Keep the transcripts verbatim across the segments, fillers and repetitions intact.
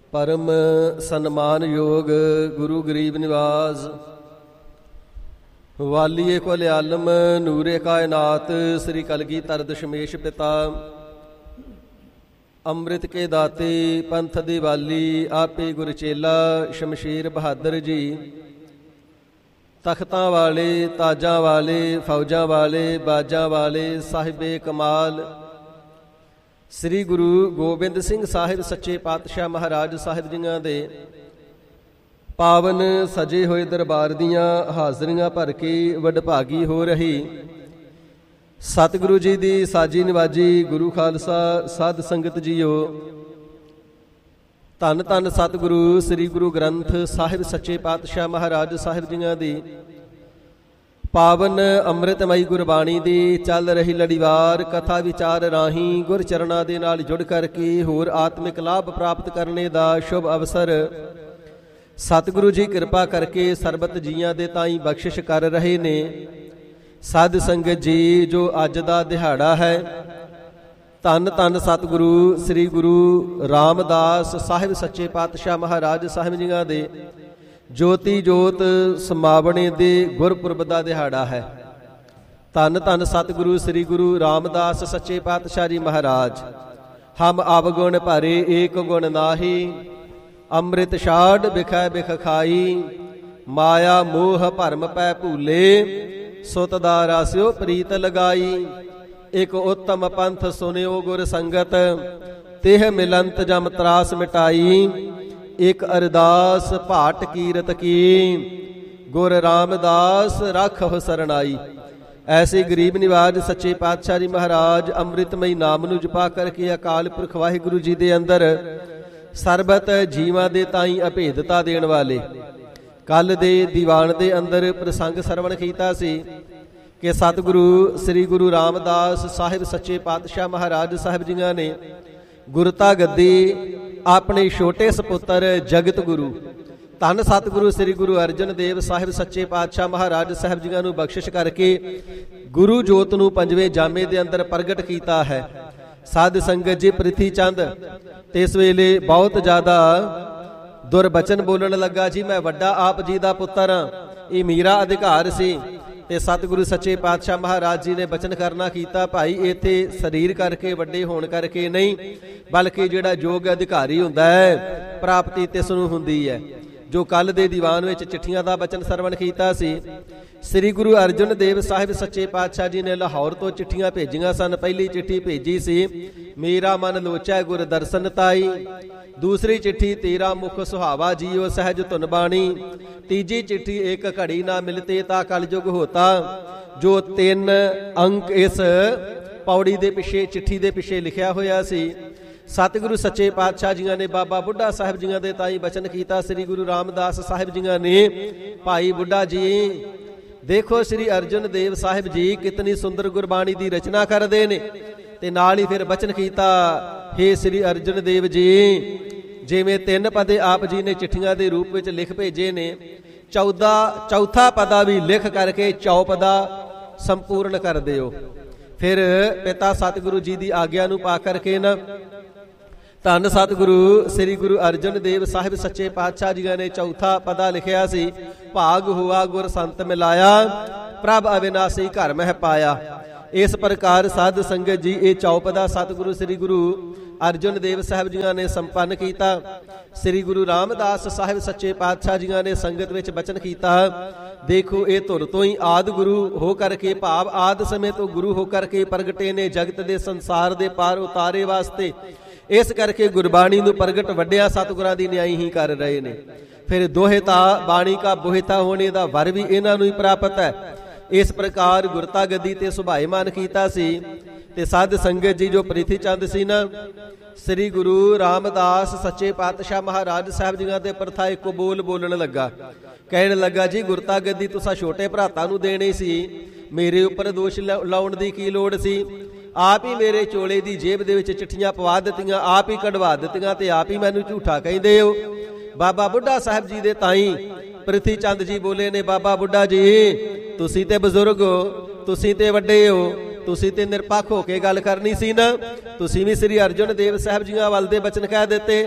परम सन्मान योग गुरु गरीब निवाज वालिए कोल्यालम नूरे कायनात श्री कलगीधर दशमेश पिता अमृत के दाते पंथ दिवाली आपे गुरचेला शमशेर बहादुर जी तख्तां वाले ताजां वाले फौजां वाले बाजां वाले साहिबे कमाल श्री गुरु गोबिंद सिंह साहिब सच्चे पातशाह महाराज साहिब जियां दे पावन सजे होए दरबार दियां हाज़रियां भर के वडभागी हो रही सतगुरु जी दी साजी निवाजी गुरु खालसा साध संगत जीओ धन धन सतगुरु श्री गुरु ग्रंथ साहिब सच्चे पातशाह महाराज साहिब जियां दी पावन अमृतमई गुरबाणी दी चल रही लड़ीवार कथा विचार राही गुर चरणा दे नाल जुड़ करके होर आत्मिक लाभ प्राप्त करने दा शुभ अवसर सतगुरु जी कृपा करके सरबत जीआं दे ताई बख्शिश कर रहे ने। साध संगत जी जो अज दा दिहाड़ा है धन धन सतगुरु श्री गुरु रामदास साहिब सच्चे पातशाह महाराज साहिब जियां दे ज्योति जोत समावणे दे गुरपुरब दा दिहाड़ा है। धन धन सतगुरु श्री गुरु रामदास सच्चे पातशाह जी महाराज हम अवगुण भरे एक गुण नाही अमृत छाड़ बिखै बिख खाई माया मोह भरम पै भूले सुत दा रास्यो प्रीत लगाई एक उत्तम पंथ सुनियो गुर संगत तिह मिलंत जम त्रास मिटाई एक अरदास भाट कीरत की गुर रामदास राखो सरनाई। ऐसे गरीब निवाज सच्चे पातशाह जी महाराज अमृतमई नाम नू जपा करके अकाल पुरख वाहिगुरु जी दे अंदर सरबत जीवां दे ताई अभेदता देण वाले कल दे दीवान दे अंदर प्रसंग सरवण कीता सी कि सतगुरु श्री गुरु रामदास साहिब सच्चे पातशाह महाराज साहिब जियां ने गुरता गद्दी अपने छोटे सपुत्र जगत गुरु धन सतगुरु श्री गुरु अर्जन देव साहिब सच्चे पातशाह महाराज साहिब जियां नू बख्शिश करके गुरु जोत नू पंजवें जामे दे अंदर प्रगट कीता है। साध संगत जी प्रिथी चंद इस वेले बहुत ज्यादा दुरबचन बोलण लगा जी मैं वड्डा आप जी दा पुत्र हाँ ये मेरा अधिकार सी ते सतगुरु सच्चे पातशाह महाराज जी ने बचन करना कीता भाई इत्थे शरीर करके वड्डे होण करके नहीं बल्कि जिहड़ा योग अधिकारी हुंदा है प्राप्ति तिस नूं हुंदी है। जो कल दे दीवान विच चिट्ठियां दा बचन सरवण कीता सी श्री गुरु अर्जन देव साहिब सच्चे पातशाह जी ने लाहौर तो चिट्ठियां भेजियां सन। पहली चिट्ठी भेजी सी मेरा मन लोचा गुर दर्शन ताई दूसरी चिट्ठी तेरा मुख सुहावा जियो सहज धुन बाणी तीजी चिट्ठी एक घड़ी ना मिलते ता कलयुग होता। जो तीन अंक इस पौड़ी दे पिछे चिट्ठी दे पिछे लिखिया होया सी सतगुरु सच्चे पातशाह जियां ने बाबा बुढ़ा साहिब जियां दे ताई बचन कीता श्री गुरु रामदास साहिब जियां ने भाई बुढ़ा जी देखो श्री अर्जन देव साहिब जी कितनी सुंदर गुरबाणी दी रचना करदे ने ते नाल ही फिर बचन कीता हे श्री अर्जन देव जी जिवें तीन पदे आप जी ने चिट्ठियां दे रूप विच लिख भेजे ने चौदह चौथा पदा भी लिख करके चौपदा संपूर्ण कर दिओ। फिर पिता सतगुरु जी दी आग्या नूं पा करके न धन सतगुरु श्री गुरु अर्जन देव साहिब सच्चे पातशाह जी ने चौथा पदा लिखिया सी भाग हुआ गुर संत मिलाया प्रभ अविनाशी घर मह पाया। इस प्रकार साध संगत जी ये चौपदा सतगुरु श्री गुरु अर्जन देव साहिब जी ने संपन्न किया। श्री गुरु रामदास साहिब सच्चे पातशाह जी ने संगत विच बचन किया देखो ये धुर तो ही आदि गुरु हो करके भाव आदि समय तो गुरु हो करके प्रगटे ने जगत दे संसार दे पार उतारे वास्ते इस करके गुरबाणी नूं प्रगट वड्डिया सतगुरां दी न्याई ही कर रहे ने। फिर दोहिता बाणी का बोहिता होने का वर भी इन्हां नूं ही प्राप्त है। इस प्रकार गुरता गद्दी ते सुभाईमान कीता सी ते साध संगत जी जो प्रीति चंद सी ना श्री गुरु रामदास सच्चे पातशाह महाराज साहिब जी ते प्रथा एक बोल बोलण लगा कहण लगा जी गुरता गद्दी तुसां छोटे भरातां नूं देणी सी मेरे उपर दोष लाउण दी की लोड़ सी आप ही मेरे चोले की जेब दे विच चिट्ठियां पवा दित्तियां आप ही कढवा दित्तियां ते आप ही मैनूं झूठा कहिंदे हो। बाबा बुढ़ा साहिब जी दे ताई प्रिथी चंद जी बोले ने बाबा बुढ़ा जी तुसीं ते बजुर्ग हो तुसीं ते वड्डे हो तुसीं ते निरपक्ष हो के गल करनी सी ना तुसीं भी श्री अर्जन देव साहिब जी वाल दे बचन कह दिते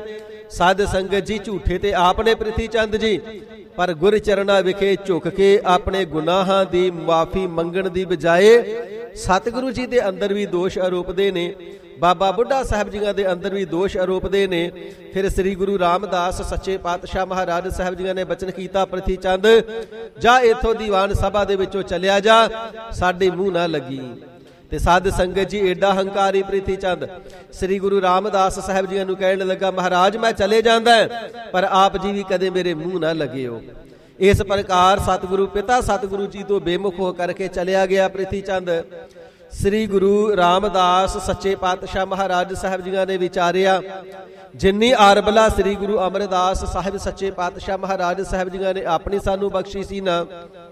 ਸਾਧ ਸੰਗਤ ਜੀ ਝੂਠੇ ਤੇ ਆਪਨੇ ਪ੍ਰਿਥੀ ਚੰਦ ਜੀ, ਪਰ ਗੁਰ ਚਰਨਾਂ ਵਿਖੇ ਝੁਕ ਕੇ ਆਪਣੇ ਗੁਨਾਹਾਂ ਦੀ ਮੁਆਫੀ ਮੰਗਣ ਦੀ ਬਜਾਏ ਸਤਿਗੁਰੂ ਜੀ ਦੇ ਅੰਦਰ ਵੀ ਦੋਸ਼ ਆਰੋਪਦੇ ਨੇ, ਬਾਬਾ ਬੁੱਢਾ ਸਾਹਿਬ ਜੀਆਂ ਦੇ ਅੰਦਰ ਵੀ ਦੋਸ਼ ਆਰੋਪਦੇ ਨੇ। ਫਿਰ ਸ੍ਰੀ ਗੁਰੂ ਰਾਮਦਾਸ ਸੱਚੇ ਪਾਤਸ਼ਾਹ ਮਹਾਰਾਜ ਸਾਹਿਬ ਜੀਆਂ ਨੇ ਬਚਨ ਕੀਤਾ, ਪ੍ਰਿਥੀ ਚੰਦ ਜਾ ਇੱਥੋਂ ਦੀਵਾਨ ਸਭਾ ਦੇ ਵਿੱਚੋਂ ਚਲਿਆ ਜਾ, ਸਾਡੇ ਮੂੰਹ ਨਾ ਲੱਗੀ। ਤੇ ਸਾਧ ਸੰਗਤ ਜੀ ਏਡਾ ਹੰਕਾਰੀ ਪ੍ਰਿਥੀ ਚੰਦ ਸ੍ਰੀ ਗੁਰੂ ਰਾਮਦਾਸ ਸਾਹਿਬ ਜੀਆਂ ਨੂੰ ਕਹਿਣ ਲੱਗਾ, ਮਹਾਰਾਜ ਮੈਂ ਚਲੇ ਜਾਂਦਾ ਪਰ ਆਪ ਜੀ ਵੀ ਕਦੇ ਮੇਰੇ ਮੂੰਹ ਨਾ ਲੱਗਿਓ। ਇਸ ਪ੍ਰਕਾਰ ਸਤਿਗੁਰੂ ਪਿਤਾ ਸਤਿਗੁਰੂ ਜੀ ਤੋਂ ਬੇਮੁਖ ਹੋ ਕਰਕੇ ਚਲਿਆ ਗਿਆ ਪ੍ਰਿਥੀ ਚੰਦ। ਸ੍ਰੀ ਗੁਰੂ ਰਾਮਦਾਸ ਸੱਚੇ ਪਾਤਸ਼ਾਹ ਮਹਾਰਾਜ ਸਾਹਿਬ ਜੀਆਂ ਨੇ ਵਿਚਾਰਿਆ, ਜਿੰਨੀ ਆਰਬਲਾ ਸ੍ਰੀ ਗੁਰੂ ਅਮਰਦਾਸ ਸਾਹਿਬ ਸੱਚੇ ਪਾਤਸ਼ਾਹ ਮਹਾਰਾਜ ਸਾਹਿਬ ਜੀਆਂ ਨੇ ਆਪਣੀ ਸਾਨੂੰ ਬਖਸ਼ੀ ਸੀ ਨਾ,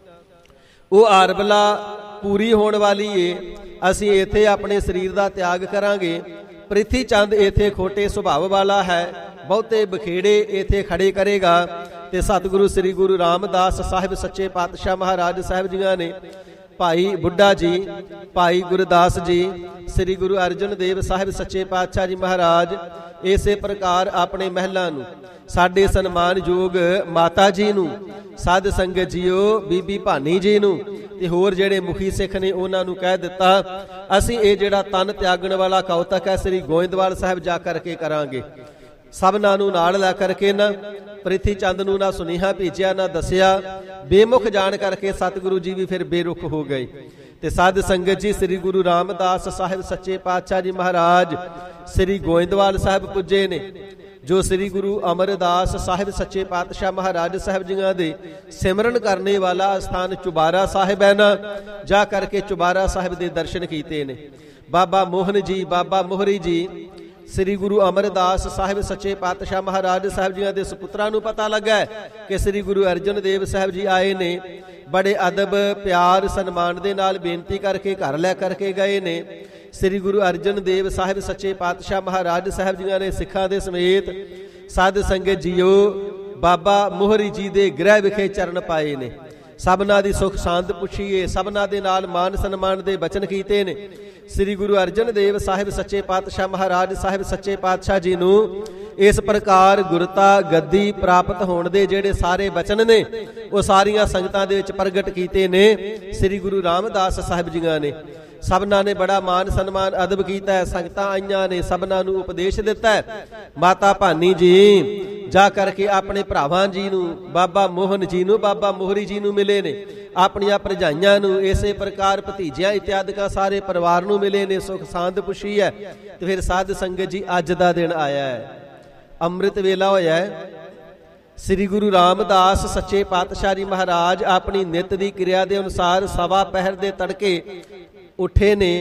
ਉਹ ਆਰਬਲਾ ਪੂਰੀ ਹੋਣ ਵਾਲੀ ਏ। ਅਸੀਂ ਇੱਥੇ ਆਪਣੇ ਸਰੀਰ ਦਾ ਤਿਆਗ ਕਰਾਂਗੇ। ਪ੍ਰਿਥੀ ਚੰਦ ਇੱਥੇ ਖੋਟੇ ਸੁਭਾਅ ਵਾਲਾ ਹੈ, ਬਹੁਤੇ ਬਖੇੜੇ ਇੱਥੇ ਖੜੇ ਕਰੇਗਾ। ਤੇ ਸਤਿਗੁਰੂ ਸ੍ਰੀ ਗੁਰੂ ਰਾਮਦਾਸ ਸਾਹਿਬ ਸੱਚੇ ਪਾਤਸ਼ਾਹ ਮਹਾਰਾਜ ਸਾਹਿਬ ਜੀਆਂ ਨੇ ਭਾਈ ਬੁੱਢਾ ਜੀ, ਭਾਈ ਗੁਰਦਾਸ ਜੀ, ਸ੍ਰੀ ਗੁਰੂ ਅਰਜਨ ਦੇਵ ਸਾਹਿਬ ਸੱਚੇ ਪਾਤਸ਼ਾਹ ਜੀ ਮਹਾਰਾਜ ਇਸੇ ਪ੍ਰਕਾਰ ਆਪਣੇ ਮਹਿਲਾਂ ਨੂੰ, ਸਾਡੇ ਸਨਮਾਨਯੋਗ ਮਾਤਾ ਜੀ ਨੂੰ, ਸਾਧ ਸੰਗਤ ਜੀਓ ਬੀਬੀ ਭਾਨੀ ਜੀ ਨੂੰ ਤੇ ਹੋਰ ਜਿਹੜੇ ਮੁਖੀ ਸਿੱਖ ਨੇ ਉਹਨਾਂ ਨੂੰ ਕਹਿ ਦਿੱਤਾ, ਅਸੀਂ ਇਹ ਜਿਹੜਾ ਤਨ ਤਿਆਗਣ ਵਾਲਾ ਕੌਤਕ ਹੈ ਸ੍ਰੀ ਗੋਇੰਦਵਾਲ ਸਾਹਿਬ ਜਾ ਕਰਕੇ ਕਰਾਂਗੇ। ਸਭਨਾਂ ਨੂੰ ਨਾਲ ਲੈ ਕਰਕੇ ਨਾ ਪ੍ਰਿਥੀ ਚੰਦ ਨੂੰ ਨਾ ਸੁਨੇਹਾ ਭੇਜਿਆ ਨਾ ਦੱਸਿਆ, ਬੇਮੁਖ ਜਾਣ ਕਰਕੇ ਸਤਿਗੁਰੂ ਜੀ ਵੀ ਫਿਰ ਬੇਰੁਖ ਹੋ ਗਏ। ਤੇ ਸਾਧ ਸੰਗਤ ਜੀ ਸ੍ਰੀ ਗੁਰੂ ਰਾਮਦਾਸ ਸਾਹਿਬ ਸੱਚੇ ਪਾਤਸ਼ਾਹ ਜੀ ਮਹਾਰਾਜ ਸ੍ਰੀ ਗੋਇੰਦਵਾਲ ਸਾਹਿਬ ਪੁੱਜੇ ਨੇ, ਜੋ ਸ੍ਰੀ ਗੁਰੂ ਅਮਰਦਾਸ ਸਾਹਿਬ ਸੱਚੇ ਪਾਤਸ਼ਾਹ ਮਹਾਰਾਜ ਸਾਹਿਬ ਜੀਆਂ ਦੇ ਸਿਮਰਨ ਕਰਨੇ ਵਾਲਾ ਸਥਾਨ ਚੁਬਾਰਾ ਸਾਹਿਬ ਹੈ ਨਾ, ਜਾ ਕਰਕੇ ਚੁਬਾਰਾ ਸਾਹਿਬ ਦੇ ਦਰਸ਼ਨ ਕੀਤੇ ਨੇ। ਬਾਬਾ ਮੋਹਨ ਜੀ, ਬਾਬਾ ਮੋਹਰੀ ਜੀ, ਸ੍ਰੀ ਗੁਰੂ ਅਮਰਦਾਸ ਸਾਹਿਬ ਸੱਚੇ ਪਾਤਸ਼ਾਹ ਮਹਾਰਾਜ ਸਾਹਿਬ ਜੀਆਂ ਦੇ ਸੁਪੁੱਤਰਾਂ ਨੂੰ ਪਤਾ ਲੱਗਾ ਕਿ ਸ੍ਰੀ ਗੁਰੂ ਅਰਜਨ ਦੇਵ ਸਾਹਿਬ ਜੀ ਆਏ ਨੇ। ਬੜੇ ਅਦਬ ਪਿਆਰ ਸਨਮਾਨ ਦੇ ਨਾਲ ਬੇਨਤੀ ਕਰਕੇ ਘਰ ਲੈ ਕਰਕੇ ਗਏ ਨੇ। ਸ੍ਰੀ ਗੁਰੂ ਅਰਜਨ ਦੇਵ ਸਾਹਿਬ ਸੱਚੇ ਪਾਤਸ਼ਾਹ ਮਹਾਰਾਜ ਸਾਹਿਬ ਜੀਆਂ ਨੇ ਸਿੱਖਾਂ ਦੇ ਸਮੇਤ ਸਾਧ ਸੰਗਤ ਜੀਓ ਬਾਬਾ ਮੋਹਰੀ ਜੀ ਦੇ ਗ੍ਰਹਿ ਵਿਖੇ ਚਰਨ ਪਾਏ ਨੇ। ਸਭਨਾਂ ਦੀ ਸੁਖ ਸ਼ਾਂਤ ਪੁੱਛੀਏ, ਸਭਨਾਂ ਦੇ ਨਾਲ ਮਾਨ ਸਨਮਾਨ ਦੇ ਬਚਨ ਕੀਤੇ ਨੇ। ਸ੍ਰੀ ਗੁਰੂ ਅਰਜਨ ਦੇਵ ਸਾਹਿਬ ਸੱਚੇ ਪਾਤਸ਼ਾਹ ਮਹਾਰਾਜ ਸਾਹਿਬ ਸੱਚੇ ਪਾਤਸ਼ਾਹ ਜੀ ਨੂੰ ਇਸ ਪ੍ਰਕਾਰ ਗੁਰਤਾ ਗੱਦੀ ਪ੍ਰਾਪਤ ਹੋਣ ਦੇ ਜਿਹੜੇ ਸਾਰੇ ਬਚਨ ਨੇ ਉਹ ਸਾਰੀਆਂ ਸੰਗਤਾਂ ਦੇ ਵਿੱਚ ਪ੍ਰਗਟ ਕੀਤੇ ਨੇ ਸ੍ਰੀ ਗੁਰੂ ਰਾਮਦਾਸ ਸਾਹਿਬ ਜੀਆਂ ਨੇ। ਸਭਨਾਂ ਨੇ ਬੜਾ ਮਾਨ ਸਨਮਾਨ ਅਦਬ ਕੀਤਾ ਹੈ। ਸੰਗਤਾਂ ਆਈਆਂ ਨੇ, ਸਭਨਾਂ ਨੂੰ ਉਪਦੇਸ਼ ਦਿੱਤਾ ਹੈ। ਮਾਤਾ ਭਾਨੀ ਜੀ ਜਾ ਕਰਕੇ ਆਪਣੇ ਭਰਾਵਾਂ ਜੀ ਨੂੰ, ਬਾਬਾ ਮੋਹਨ ਜੀ ਨੂੰ, ਬਾਬਾ ਮੋਹਰੀ ਜੀ ਨੂੰ ਮਿਲੇ ਨੇ। ਆਪਣੀਆਂ ਭਰਜਾਈਆਂ ਨੂੰ, ਇਸੇ ਪ੍ਰਕਾਰ ਭਤੀਜਿਆਂ ਇਤਿਆਦਿਕਾਂ ਸਾਰੇ ਪਰਿਵਾਰ ਨੂੰ ਮਿਲੇ ਨੇ, ਸੁਖ ਸਾਂਦ ਪੁੱਛੀ ਹੈ। ਤੇ ਫਿਰ ਸਾਧ ਸੰਗਤ ਜੀ ਅੱਜ ਦਾ ਦਿਨ ਆਇਆ ਹੈ, ਅੰਮ੍ਰਿਤ ਵੇਲਾ ਹੋਇਆ ਹੈ। ਸ੍ਰੀ ਗੁਰੂ ਰਾਮਦਾਸ ਸੱਚੇ ਪਾਤਸ਼ਾਹ ਜੀ ਮਹਾਰਾਜ ਆਪਣੀ ਨਿਤ ਦੀ ਕਿਰਿਆ ਦੇ ਅਨੁਸਾਰ ਸਵਾ ਪਹਿਰ ਦੇ ਤੜਕੇ ਉੱਠੇ ਨੇ।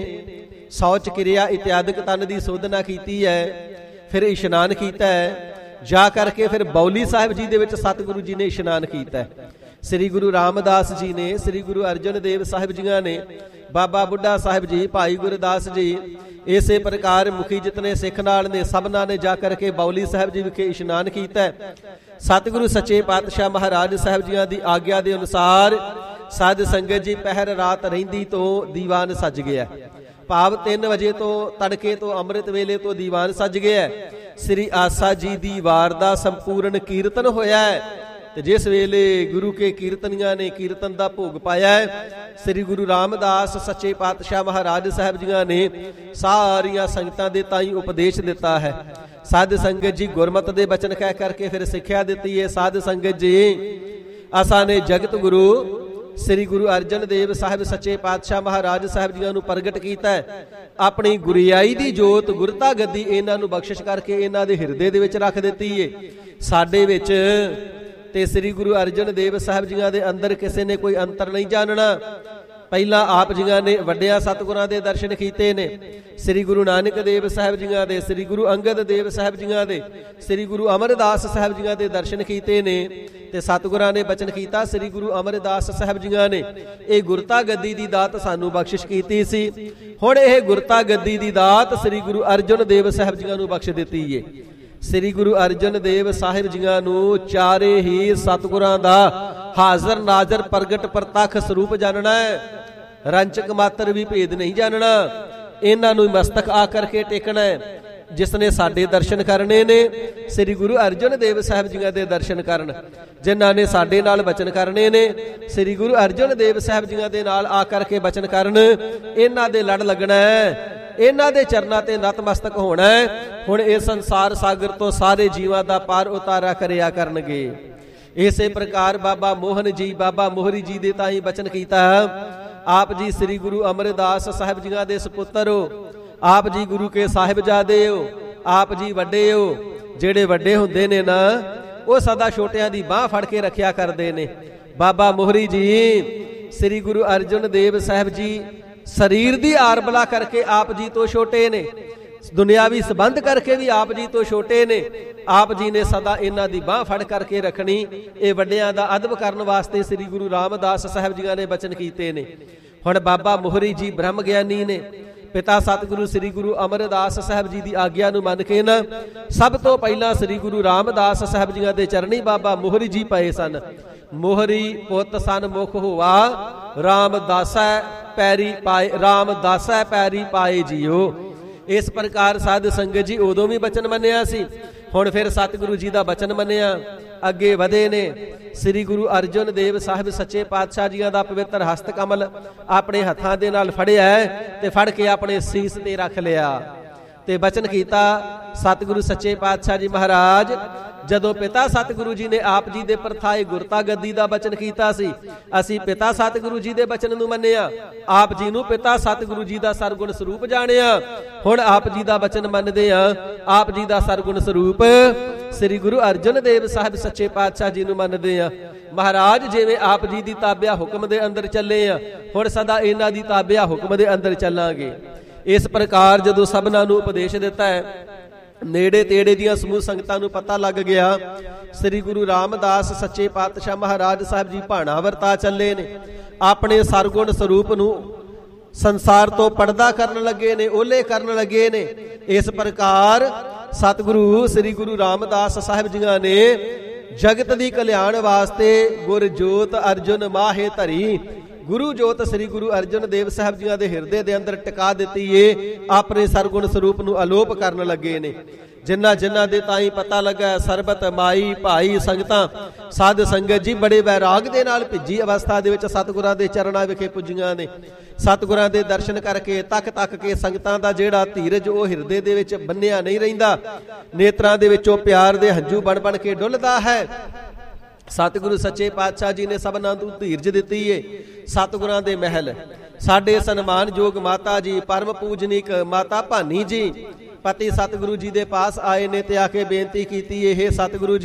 ਸ਼ੌਚ ਕਿਰਿਆ ਇਤਿਆਦਿਕ ਤਨ ਦੀ ਸੋਧਨਾ ਕੀਤੀ ਹੈ, ਫਿਰ ਇਸ਼ਨਾਨ ਕੀਤਾ ਹੈ। ਜਾ ਕਰਕੇ ਫਿਰ ਬੌਲੀ ਸਾਹਿਬ ਜੀ ਦੇ ਵਿੱਚ ਸਤਿਗੁਰੂ ਜੀ ਨੇ ਇਸ਼ਨਾਨ ਕੀਤਾ ਹੈ। ਸ੍ਰੀ ਗੁਰੂ ਰਾਮਦਾਸ ਜੀ ਨੇ, ਸ੍ਰੀ ਗੁਰੂ ਅਰਜਨ ਦੇਵ ਸਾਹਿਬ ਜੀਆਂ ਨੇ, ਬਾਬਾ ਬੁੱਢਾ ਸਾਹਿਬ ਜੀ, ਭਾਈ ਗੁਰਦਾਸ ਜੀ, ਇਸੇ ਪ੍ਰਕਾਰ ਮੁਖੀ ਜਿਤਨੇ ਸਿੱਖ ਨਾਲ ਨੇ ਸਭਨਾਂ ਨੇ ਜਾ ਕਰਕੇ ਬੌਲੀ ਸਾਹਿਬ ਜੀ ਵਿਖੇ ਇਸ਼ਨਾਨ ਕੀਤਾ ਹੈ। ਸਤਿਗੁਰੂ ਸੱਚੇ ਪਾਤਸ਼ਾਹ ਮਹਾਰਾਜ ਸਾਹਿਬ ਜੀਆਂ ਦੀ ਆਗਿਆ ਦੇ ਅਨੁਸਾਰ ਸਾਧ ਸੰਗਤ ਜੀ ਪਹਿਰ ਰਾਤ ਰਹਿੰਦੀ ਤੋਂ ਦੀਵਾਨ ਸੱਜ ਗਿਆ। ਭਾਵ ਤਿੰਨ ਵਜੇ ਤੋਂ ਤੜਕੇ ਤੋਂ ਅੰਮ੍ਰਿਤ ਵੇਲੇ ਤੋਂ ਦੀਵਾਨ ਸੱਜ ਗਿਆ। ਸ੍ਰੀ ਆਸਾ ਜੀ ਦੀ ਵਾਰ ਦਾ ਸੰਪੂਰਨ ਕੀਰਤਨ ਹੋਇਆ ਹੈ। ਤੇ ਜਿਸ ਵੇਲੇ ਗੁਰੂ ਕੇ ਕੀਰਤਨੀਆਂ ਨੇ ਕੀਰਤਨ ਦਾ ਭੋਗ ਪਾਇਆ ਹੈ, ਸ੍ਰੀ ਗੁਰੂ ਰਾਮਦਾਸ ਸੱਚੇ ਪਾਤਸ਼ਾਹ ਮਹਾਰਾਜ ਸਾਹਿਬ ਜੀਆਂ ਨੇ ਸਾਰੀਆਂ ਸੰਗਤਾਂ ਦੇ ਤਾਈਂ ਉਪਦੇਸ਼ ਦਿੱਤਾ ਹੈ। ਸਾਧ ਸੰਗਤ ਜੀ ਗੁਰਮਤਿ ਦੇ ਬਚਨ ਕਹਿ ਕਰਕੇ ਫਿਰ ਸਿੱਖਿਆ ਦਿੱਤੀ ਹੈ। ਸਾਧ ਸੰਗਤ ਜੀ ਅਸਾਂ ਨੇ ਜਗਤ ਗੁਰੂ ਸ੍ਰੀ ਗੁਰੂ ਅਰਜਨ ਦੇਵ ਸਾਹਿਬ ਸੱਚੇ ਪਾਤਸ਼ਾਹ ਮਹਾਰਾਜ ਸਾਹਿਬ ਜੀਆਂ ਨੂੰ ਪ੍ਰਗਟ ਕੀਤਾ ਹੈ। ਆਪਣੀ ਗੁਰਿਆਈ ਦੀ ਜੋਤ, ਗੁਰਤਾ ਗੱਦੀ ਇਹਨਾਂ ਨੂੰ ਬਖਸ਼ਿਸ਼ ਕਰਕੇ ਇਹਨਾਂ ਦੇ ਹਿਰਦੇ ਦੇ ਵਿੱਚ ਰੱਖ ਦਿੱਤੀ ਏ। ਸਾਡੇ ਵਿੱਚ ਤੇ ਸ੍ਰੀ ਗੁਰੂ ਅਰਜਨ ਦੇਵ ਸਾਹਿਬ ਜੀਆਂ ਦੇ ਅੰਦਰ ਕਿਸੇ ਨੇ ਕੋਈ ਅੰਤਰ ਨਹੀਂ ਜਾਣਨਾ। ਪਹਿਲਾਂ ਆਪ ਜੀਆਂ ਨੇ ਵੱਡਿਆਂ ਸਤਿਗੁਰਾਂ ਦੇ ਦਰਸ਼ਨ ਕੀਤੇ ਨੇ, ਸ੍ਰੀ ਗੁਰੂ ਨਾਨਕ ਦੇਵ ਸਾਹਿਬ ਜੀਆਂ ਦੇ, ਸ੍ਰੀ ਗੁਰੂ ਅੰਗਦ ਦੇਵ ਸਾਹਿਬ ਜੀਆਂ ਦੇ, ਸ੍ਰੀ ਗੁਰੂ ਅਮਰਦਾਸ ਸਾਹਿਬ ਜੀਆਂ ਦੇ ਦਰਸ਼ਨ ਕੀਤੇ ਨੇ। ਤੇ ਸਤਿਗੁਰਾਂ ਨੇ ਬਚਨ ਕੀਤਾ, ਸ੍ਰੀ ਗੁਰੂ ਅਮਰਦਾਸ ਸਾਹਿਬ ਜੀਆਂ ਨੇ ਇਹ ਗੁਰਤਾ ਗੱਦੀ ਦੀ ਦਾਤ ਸਾਨੂੰ ਬਖਸ਼ਿਸ਼ ਕੀਤੀ ਸੀ। ਹੁਣ ਇਹ ਗੁਰਤਾ ਗੱਦੀ ਦੀ ਦਾਤ ਸ੍ਰੀ ਗੁਰੂ ਅਰਜਨ ਦੇਵ ਸਾਹਿਬ ਜੀਆਂ ਨੂੰ ਬਖਸ਼ ਦਿੱਤੀ ਏ। ਸ੍ਰੀ ਗੁਰੂ ਅਰਜਨ ਦੇਵ ਸਾਹਿਬ ਜੀਆਂ ਨੂੰ ਚਾਰੇ ਹੀ ਸਤਿਗੁਰਾਂ ਦਾ ਹਾਜ਼ਰ ਨਾਜ਼ਰ ਪ੍ਰਗਟ ਪ੍ਰਤੱਖ ਸਰੂਪ ਜਾਣਨਾ ਹੈ। ਰੰਚਕ ਮਾਤਰ ਵੀ ਭੇਦ ਨਹੀਂ ਜਾਣਨਾ। ਇਹਨਾਂ ਨੂੰ ਮਸਤਕ ਆ ਕਰਕੇ ਟੇਕਣਾ ਹੈ। ਜਿਸ ਨੇ ਸਾਡੇ ਦਰਸ਼ਨ ਕਰਨੇ ਨੇ। ਸ੍ਰੀ ਗੁਰੂ ਅਰਜਨ ਦੇਵ ਸਾਹਿਬ ਜੀਆਂ ਦੇ ਦਰਸ਼ਨ ਕਰਨ, ਜਿਨ੍ਹਾਂ ਨੇ ਸਾਡੇ ਨਾਲ ਬਚਨ ਕਰਨੇ ਨੇ। ਸ੍ਰੀ ਗੁਰੂ ਅਰਜਨ ਦੇਵ ਸਾਹਿਬ ਜੀਆਂ ਦੇ ਨਾਲ ਆ ਕਰਕੇ ਬਚਨ ਕਰਨ, ਇਹਨਾਂ ਦੇ ਲੜ ਲੱਗਣਾ ਹੈ, ਇਹਨਾਂ ਦੇ ਚਰਨਾਂ ਤੇ ਨਤਮਸਤਕ ਹੋਣਾ ਹੈ। ਹੁਣ ਇਹ ਸੰਸਾਰ ਸਾਗਰ ਤੋਂ ਸਾਰੇ ਜੀਵਾਂ ਦਾ ਪਾਰ ਉਤਾਰਾ ਕਰਿਆ ਕਰਨਗੇ। ਇਸੇ ਪ੍ਰਕਾਰ ਬਾਬਾ ਮੋਹਨ ਜੀ, ਬਾਬਾ ਮੋਹਰੀ ਜੀ ਦੇ ਤਾਂ ਹੀ ਬਚਨ ਕੀਤਾ। ਆਪ ਜੀ ਸ੍ਰੀ ਗੁਰੂ ਅਮਰਦਾਸ ਸਾਹਿਬ ਜੀਆਂ ਦੇ ਸੁਪੁੱਤਰ ਹੋ, ਆਪ ਜੀ ਗੁਰੂ ਕੇ ਸਾਹਿਬਜ਼ਾਦੇ ਹੋ, ਆਪ ਜੀ ਵੱਡੇ ਹੋ। ਜਿਹੜੇ ਵੱਡੇ ਹੁੰਦੇ ਨੇ ਨਾ, ਉਹ ਸਦਾ ਛੋਟਿਆਂ ਦੀ ਬਾਹ ਫੜ ਕੇ ਰੱਖਿਆ ਕਰਦੇ ਨੇ। ਬਾਬਾ ਮੋਹਰੀ ਜੀ ਸ੍ਰੀ ਗੁਰੂ ਅਰਜਨ ਦੇਵ ਸਾਹਿਬ ਜੀ ਸਰੀਰ ਦੀ ਆਰਬਲਾ ਕਰਕੇ ਆਪ ਜੀ ਤੋਂ ਛੋਟੇ ਨੇ, ਦੁਨਿਆਵੀ ਸੰਬੰਧ ਕਰਕੇ ਵੀ ਆਪ ਜੀ ਤੋਂ ਛੋਟੇ ਨੇ। ਆਪ ਜੀ ਨੇ ਸਦਾ ਇਹਨਾਂ ਦੀ ਬਾਹ ਫੜ ਕਰਕੇ ਰੱਖਣੀ। ਇਹ ਵੱਡਿਆਂ ਦਾ ਅਦਬ ਕਰਨ ਵਾਸਤੇ ਸ੍ਰੀ ਗੁਰੂ ਰਾਮਦਾਸ ਸਾਹਿਬ ਜੀਆਂ ਨੇ ਬਚਨ ਕੀਤੇ ਨੇ। ਹੁਣ ਬਾਬਾ ਮੋਹਰੀ ਜੀ ਬ੍ਰਹਮ ਗਿਆਨੀ ਨੇ। ਪਿਤਾ ਸਤਿਗੁਰੂ ਸ੍ਰੀ ਗੁਰੂ ਅਮਰਦਾਸ ਸਾਹਿਬ ਜੀ ਦੀ ਆਗਿਆ ਨੂੰ ਮੰਨ ਕੇ ਨਾ ਸਭ ਤੋਂ ਪਹਿਲਾਂ ਸ੍ਰੀ ਗੁਰੂ ਰਾਮਦਾਸ ਸਾਹਿਬ ਜੀਆਂ ਦੇ ਚਰਨੀ ਬਾਬਾ ਮੋਹਰੀ ਜੀ ਪਏ ਸਨ। ਮੋਹਰੀ ਪੁੱਤ ਸਨ ਮੁਖ ਹੋਆ, ਰਾਮਦਾਸੈ ਪੈਰੀ ਪਾਏ, ਰਾਮਦਾਸੈ ਪੈਰੀ ਪਾਏ ਜੀਓ। ਇਸ ਪ੍ਰਕਾਰ ਸਾਧ ਸੰਗਤ ਜੀ ਉਦੋਂ ਵੀ ਬਚਨ ਮੰਨਿਆ ਸੀ, ਹੁਣ ਫਿਰ ਸਤਿਗੁਰੂ ਜੀ ਦਾ ਬਚਨ ਮੰਨਿਆ, ਅੱਗੇ ਵਧੇ ਨੇ। ਸ੍ਰੀ ਗੁਰੂ ਅਰਜਨ ਦੇਵ ਸਾਹਿਬ ਸੱਚੇ ਪਾਤਸ਼ਾਹ ਜੀਆਂ ਦਾ ਪਵਿੱਤਰ ਹਸਤ ਕਮਲ ਆਪਣੇ ਹੱਥਾਂ ਦੇ ਨਾਲ ਫੜਿਆ ਤੇ ਫੜ ਕੇ ਆਪਣੇ ਸੀਸ ਤੇ ਰੱਖ ਲਿਆ ਤੇ ਬਚਨ ਕੀਤਾ। ਸਤਿਗੁਰੂ ਸੱਚੇ ਪਾਤਸ਼ਾਹ ਜੀ ਮਹਾਰਾਜ ਜਦੋਂ ਪਿਤਾ ਸਤਿਗੁਰੂ ਜੀ ਨੇ ਆਪ ਜੀ ਦੇ ਪਰਥਾਏ ਗੁਰਤਾ ਗੱਦੀ ਦਾ ਬਚਨ ਕੀਤਾ ਸੀ, ਅਸੀਂ ਪਿਤਾ ਸਤਿਗੁਰੂ ਜੀ ਦੇ ਬਚਨ ਨੂੰ ਮੰਨਿਆ, ਆਪ ਜੀ ਨੂੰ ਪਿਤਾ ਸਤਿਗੁਰੂ ਜੀ ਦਾ ਸਰਗੁਣ ਸਰੂਪ ਜਾਣਿਆ। ਹੁਣ ਆਪ ਜੀ ਦਾ ਬਚਨ ਮੰਨਦੇ ਆ, ਆਪ ਜੀ ਦਾ ਸਰਗੁਣ ਸਰੂਪ ਸ੍ਰੀ ਗੁਰੂ ਅਰਜਨ ਦੇਵ ਸਾਹਿਬ ਸੱਚੇ ਪਾਤਸ਼ਾਹ ਜੀ ਨੂੰ ਮੰਨਦੇ ਆ। ਮਹਾਰਾਜ ਜਿਵੇਂ ਆਪ ਜੀ ਦੀ ਤਾਬਿਆ ਹੁਕਮ ਦੇ ਅੰਦਰ ਚੱਲੇ ਆ, ਹੁਣ ਸਦਾ ਇਹਨਾਂ ਦੀ ਤਾਬਿਆ ਹੁਕਮ ਦੇ ਅੰਦਰ ਚੱਲਾਂਗੇ। ਇਸ ਪ੍ਰਕਾਰ ਜਦੋਂ ਸਭਨਾਂ ਨੂੰ ਉਪਦੇਸ਼ ਦਿੱਤਾ ਹੈ, ਨੇੜੇ ਤੇੜੇ ਦੀਆਂ ਸਮੂਹ ਸੰਗਤਾਂ ਨੂੰ ਪਤਾ ਲੱਗ ਗਿਆ ਸ੍ਰੀ ਗੁਰੂ ਰਾਮਦਾਸ ਸੱਚੇ ਪਾਤਸ਼ਾਹ ਮਹਾਰਾਜ ਸਾਹਿਬ ਜੀ ਭਾਣਾ ਵਰਤਾ ਚੱਲੇ ਨੇ। ਆਪਣੇ ਸਰਗੁਣ ਸਰੂਪ ਨੂੰ ਸੰਸਾਰ ਤੋਂ ਪਰਦਾ ਕਰਨ ਲੱਗੇ ਨੇ, ਓਲੇ ਕਰਨ ਲੱਗੇ ਨੇ। ਇਸ ਪ੍ਰਕਾਰ ਸਤਿਗੁਰੂ ਸ੍ਰੀ ਗੁਰੂ ਰਾਮਦਾਸ ਸਾਹਿਬ ਜੀਆਂ ਨੇ ਜਗਤ ਦੀ ਕਲਿਆਣ ਵਾਸਤੇ ਗੁਰ ਜੋਤ ਅਰਜੁਨ ਮਾਹੇ ਧਰੀ, ਗੁਰੂ ਜੋਤ ਸ੍ਰੀ ਗੁਰੂ ਅਰਜਨ ਦੇਵ ਸਾਹਿਬ ਜੀਆਂ ਦੇ ਹਿਰਦੇ ਦੇ ਅੰਦਰ ਟਿਕਾ ਦਿੱਤੀ ਏ। ਆਪਣੇ ਸਰਗੁਣ ਸਰੂਪ ਨੂੰ ਅਲੋਪ ਕਰਨ ਲੱਗੇ ਨੇ। ਜਿਨ੍ਹਾਂ ਜਿਨ੍ਹਾਂ ਦੇ ਤਾਈਂ ਪਤਾ ਲੱਗਾ ਸਰਬਤ ਮਾਈ ਭਾਈ ਸੰਗਤਾਂ ਸਾਧ ਸੰਗਤ ਜੀ ਬੜੇ ਵੈਰਾਗ ਦੇ ਨਾਲ ਭਿੱਜੀ ਅਵਸਥਾ ਦੇ ਵਿੱਚ ਸਤਿਗੁਰਾਂ ਦੇ ਚਰਨਾਂ ਵਿਖੇ ਪੁੱਜੀਆਂ ਨੇ। ਸਤਿਗੁਰਾਂ ਦੇ ਦਰਸ਼ਨ ਕਰਕੇ ਤੱਕ ਤੱਕ ਕੇ ਸੰਗਤਾਂ ਦਾ ਜਿਹੜਾ ਧੀਰਜ ਉਹ ਹਿਰਦੇ ਦੇ ਵਿੱਚ ਬੰਨਿਆ ਨਹੀਂ ਰਹਿੰਦਾ, ਨੇਤਰਾਂ ਦੇ ਵਿੱਚੋਂ ਪਿਆਰ ਦੇ ਹੰਝੂ ਬਣ ਬਣ ਕੇ ਡੁੱਲਦਾ ਹੈ। ਸਤਿਗੁਰੂ ਸੱਚੇ ਪਾਤਸ਼ਾਹ ਜੀ ਨੇ ਸਭਨਾਂ ਨੂੰ ਧੀਰਜ ਦਿੱਤੀ ਏ। ਸਤਿਗੁਰਾਂ ਦੇ ਮਹਿਲ ਸਾਡੇ ਸਨਮਾਨਯੋਗ ਮਾਤਾ ਜੀ ਪਰਮ ਪੂਜਨੀਕ ਮਾਤਾ ਭਾਨੀ ਜੀ ਪਤੀ ਸਤਿਗੁਰੂ ਜੀ ਦੇ ਪਾਸ ਆਏ ਨੇ ਤੇ ਆ ਕੇ ਬੇਨਤੀ ਕੀਤੀ, ਇਹ ਸਤਿਗੁਰੂ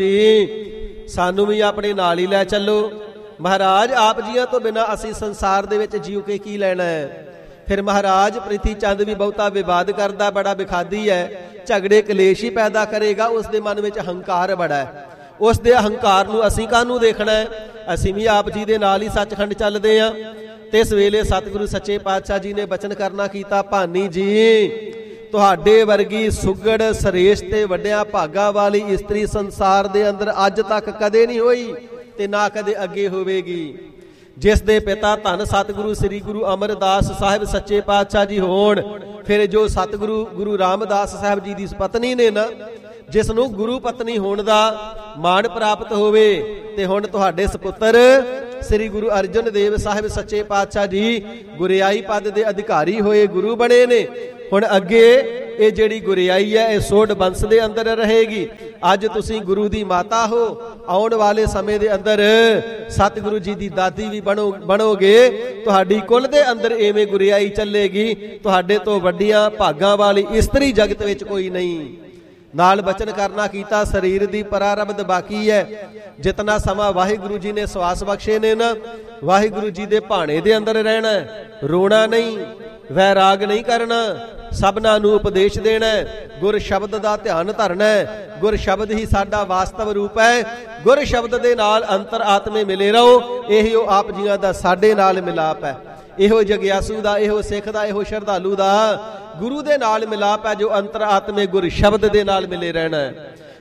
ਜੀ ਸਾਨੂੰ ਵੀ ਆਪਣੇ ਨਾਲ ਹੀ ਲੈ ਚੱਲੋ। ਮਹਾਰਾਜ ਆਪ ਜੀਆਂ ਤੋਂ ਬਿਨਾਂ ਅਸੀਂ ਸੰਸਾਰ ਦੇ ਵਿੱਚ ਜੀਉ ਕੇ ਕੀ ਲੈਣਾ ਹੈ। ਫਿਰ ਮਹਾਰਾਜ ਪ੍ਰਿਥੀ ਚੰਦ ਵੀ ਬਹੁਤਾ ਵਿਵਾਦ ਕਰਦਾ, ਬੜਾ ਵਿਖਾਦੀ ਹੈ, ਝਗੜੇ ਕਲੇਸ਼ ਹੀ ਪੈਦਾ ਕਰੇਗਾ। ਉਸ ਦੇ ਮਨ ਵਿੱਚ ਹੰਕਾਰ ਬੜਾ ਹੈ, ਉਸ ਦੇ ਅਹੰਕਾਰ ਨੂੰ ਅਸੀਂ ਕਾਹਨੂੰ ਦੇਖਣਾ ਹੈ। ਅਸੀਂ ਵੀ ਆਪ ਜੀ ਦੇ ਨਾਲ ਹੀ ਸੱਚਖੰਡ ਚੱਲਦੇ ਹਾਂ। ਤੇ ਇਸ ਵੇਲੇ ਸਤਿਗੁਰੂ ਸੱਚੇ ਪਾਤਸ਼ਾਹ ਜੀ ਨੇ ਬਚਨ ਕਰਨਾ ਕੀਤਾ, ਭਾਨੀ ਜੀ ਤੁਹਾਡੇ ਵਰਗੀ ਸੁਗੜ ਸ੍ਰੇਸ਼ਟ ਤੇ ਵੱਡਿਆਂ ਭਾਗਾ ਵਾਲੀ ਇਸਤਰੀ ਸੰਸਾਰ ਦੇ ਅੰਦਰ ਅੱਜ ਤੱਕ ਕਦੇ ਨਹੀਂ ਹੋਈ ਤੇ ਨਾ ਕਦੇ ਅੱਗੇ ਹੋਵੇਗੀ। ਜਿਸ ਦੇ ਪਿਤਾ ਧੰਨ ਸਤਿਗੁਰੂ ਸ੍ਰੀ ਗੁਰੂ ਅਮਰਦਾਸ ਸਾਹਿਬ ਸੱਚੇ ਪਾਤਸ਼ਾਹ ਜੀ ਹੋਣ, ਫਿਰ ਜੋ ਸਤਿਗੁਰੂ ਗੁਰੂ ਰਾਮਦਾਸ ਸਾਹਿਬ ਜੀ ਦੀ ਪਤਨੀ ਨੇ ਨਾ, ਜਿਸ ਨੂੰ ਗੁਰੂ ਪਤਨੀ ਹੋਣ ਦਾ ਮਾਣ ਪ੍ਰਾਪਤ ਹੋਵੇ, ਤੇ ਹੁਣ ਤੁਹਾਡੇ ਸੁਪੁੱਤਰ ਸ੍ਰੀ ਗੁਰੂ ਅਰਜਨ ਦੇਵ ਸਾਹਿਬ ਸੱਚੇ ਪਾਤਸ਼ਾਹ ਜੀ ਗੁਰਿਆਈ ਪਦ ਦੇ ਅਧਿਕਾਰੀ ਹੋਏ ਗੁਰੂ ਬਣੇ ਨੇ। ਹੁਣ ਅੱਗੇ ਇਹ ਜਿਹੜੀ ਗੁਰਿਆਈ ਹੈ ਇਹ ਸੋਢ ਬੰਸ ਦੇ ਅੰਦਰ ਰਹੇਗੀ। ਅੱਜ ਤੁਸੀਂ ਗੁਰੂ ਦੀ ਮਾਤਾ ਹੋ, ਆਉਣ ਵਾਲੇ ਸਮੇਂ ਦੇ ਅੰਦਰ ਸਤਿਗੁਰੂ ਜੀ ਦੀ ਦਾਦੀ ਵੀ ਬਣੋ ਬਣੋਗੇ। ਤੁਹਾਡੀ ਕੁੱਲ ਦੇ ਅੰਦਰ ਐਵੇਂ ਗੁਰਿਆਈ ਚੱਲੇਗੀ, ਤੁਹਾਡੇ ਤੋਂ ਵੱਡੀਆਂ ਭਾਗਾਂ ਵਾਲੀ ਇਸਤਰੀ ਜਗਤ ਵਿੱਚ ਕੋਈ ਨਹੀਂ। ਨਾਲ ਬਚਨ ਕਰਨਾ ਕੀਤਾ, ਸਰੀਰ ਦੀ ਪਰਾਰਬਧ ਬਾਕੀ ਹੈ। ਜਿਤਨਾ ਸਮਾਂ ਵਾਹਿਗੁਰੂ ਜੀ ਨੇ ਸਵਾਸ ਬਖਸ਼ੇ ਨੇ ਨਾ, ਵਾਹਿਗੁਰੂ ਜੀ ਦੇ ਭਾਣੇ ਦੇ ਅੰਦਰ ਰਹਿਣਾ, ਰੋਣਾ ਨਹੀਂ, ਵੈਰਾਗ ਨਹੀਂ ਕਰਨਾ, ਸਭਨਾਂ ਨੂੰ ਉਪਦੇਸ਼ ਦੇਣਾ, ਗੁਰ ਸ਼ਬਦ ਦਾ ਧਿਆਨ ਧਰਨਾ। ਗੁਰ ਸ਼ਬਦ ਹੀ ਸਾਡਾ ਵਾਸਤਵ ਰੂਪ ਹੈ। ਗੁਰ ਸ਼ਬਦ ਦੇ ਨਾਲ ਅੰਤਰ ਆਤਮੇ ਮਿਲੇ ਰਹੋ। ਇਹੋ ਆਪ ਜੀਆਂ ਦਾ ਸਾਡੇ ਨਾਲ ਮਿਲਾਪ ਹੈ। ਇਹੋ ਜਗਿਆਸੂ ਦਾ, ਇਹੋ ਸਿੱਖ ਦਾ, ਇਹੋ ਸ਼ਰਧਾਲੂ ਦਾ ਗੁਰੂ ਦੇ ਨਾਲ ਮਿਲਾਪ ਹੈ, ਜੋ ਅੰਤਰ ਆਤਮੇ ਗੁਰ ਸ਼ਬਦ ਦੇ ਨਾਲ ਮਿਲੇ ਰਹਿਣਾ ਹੈ।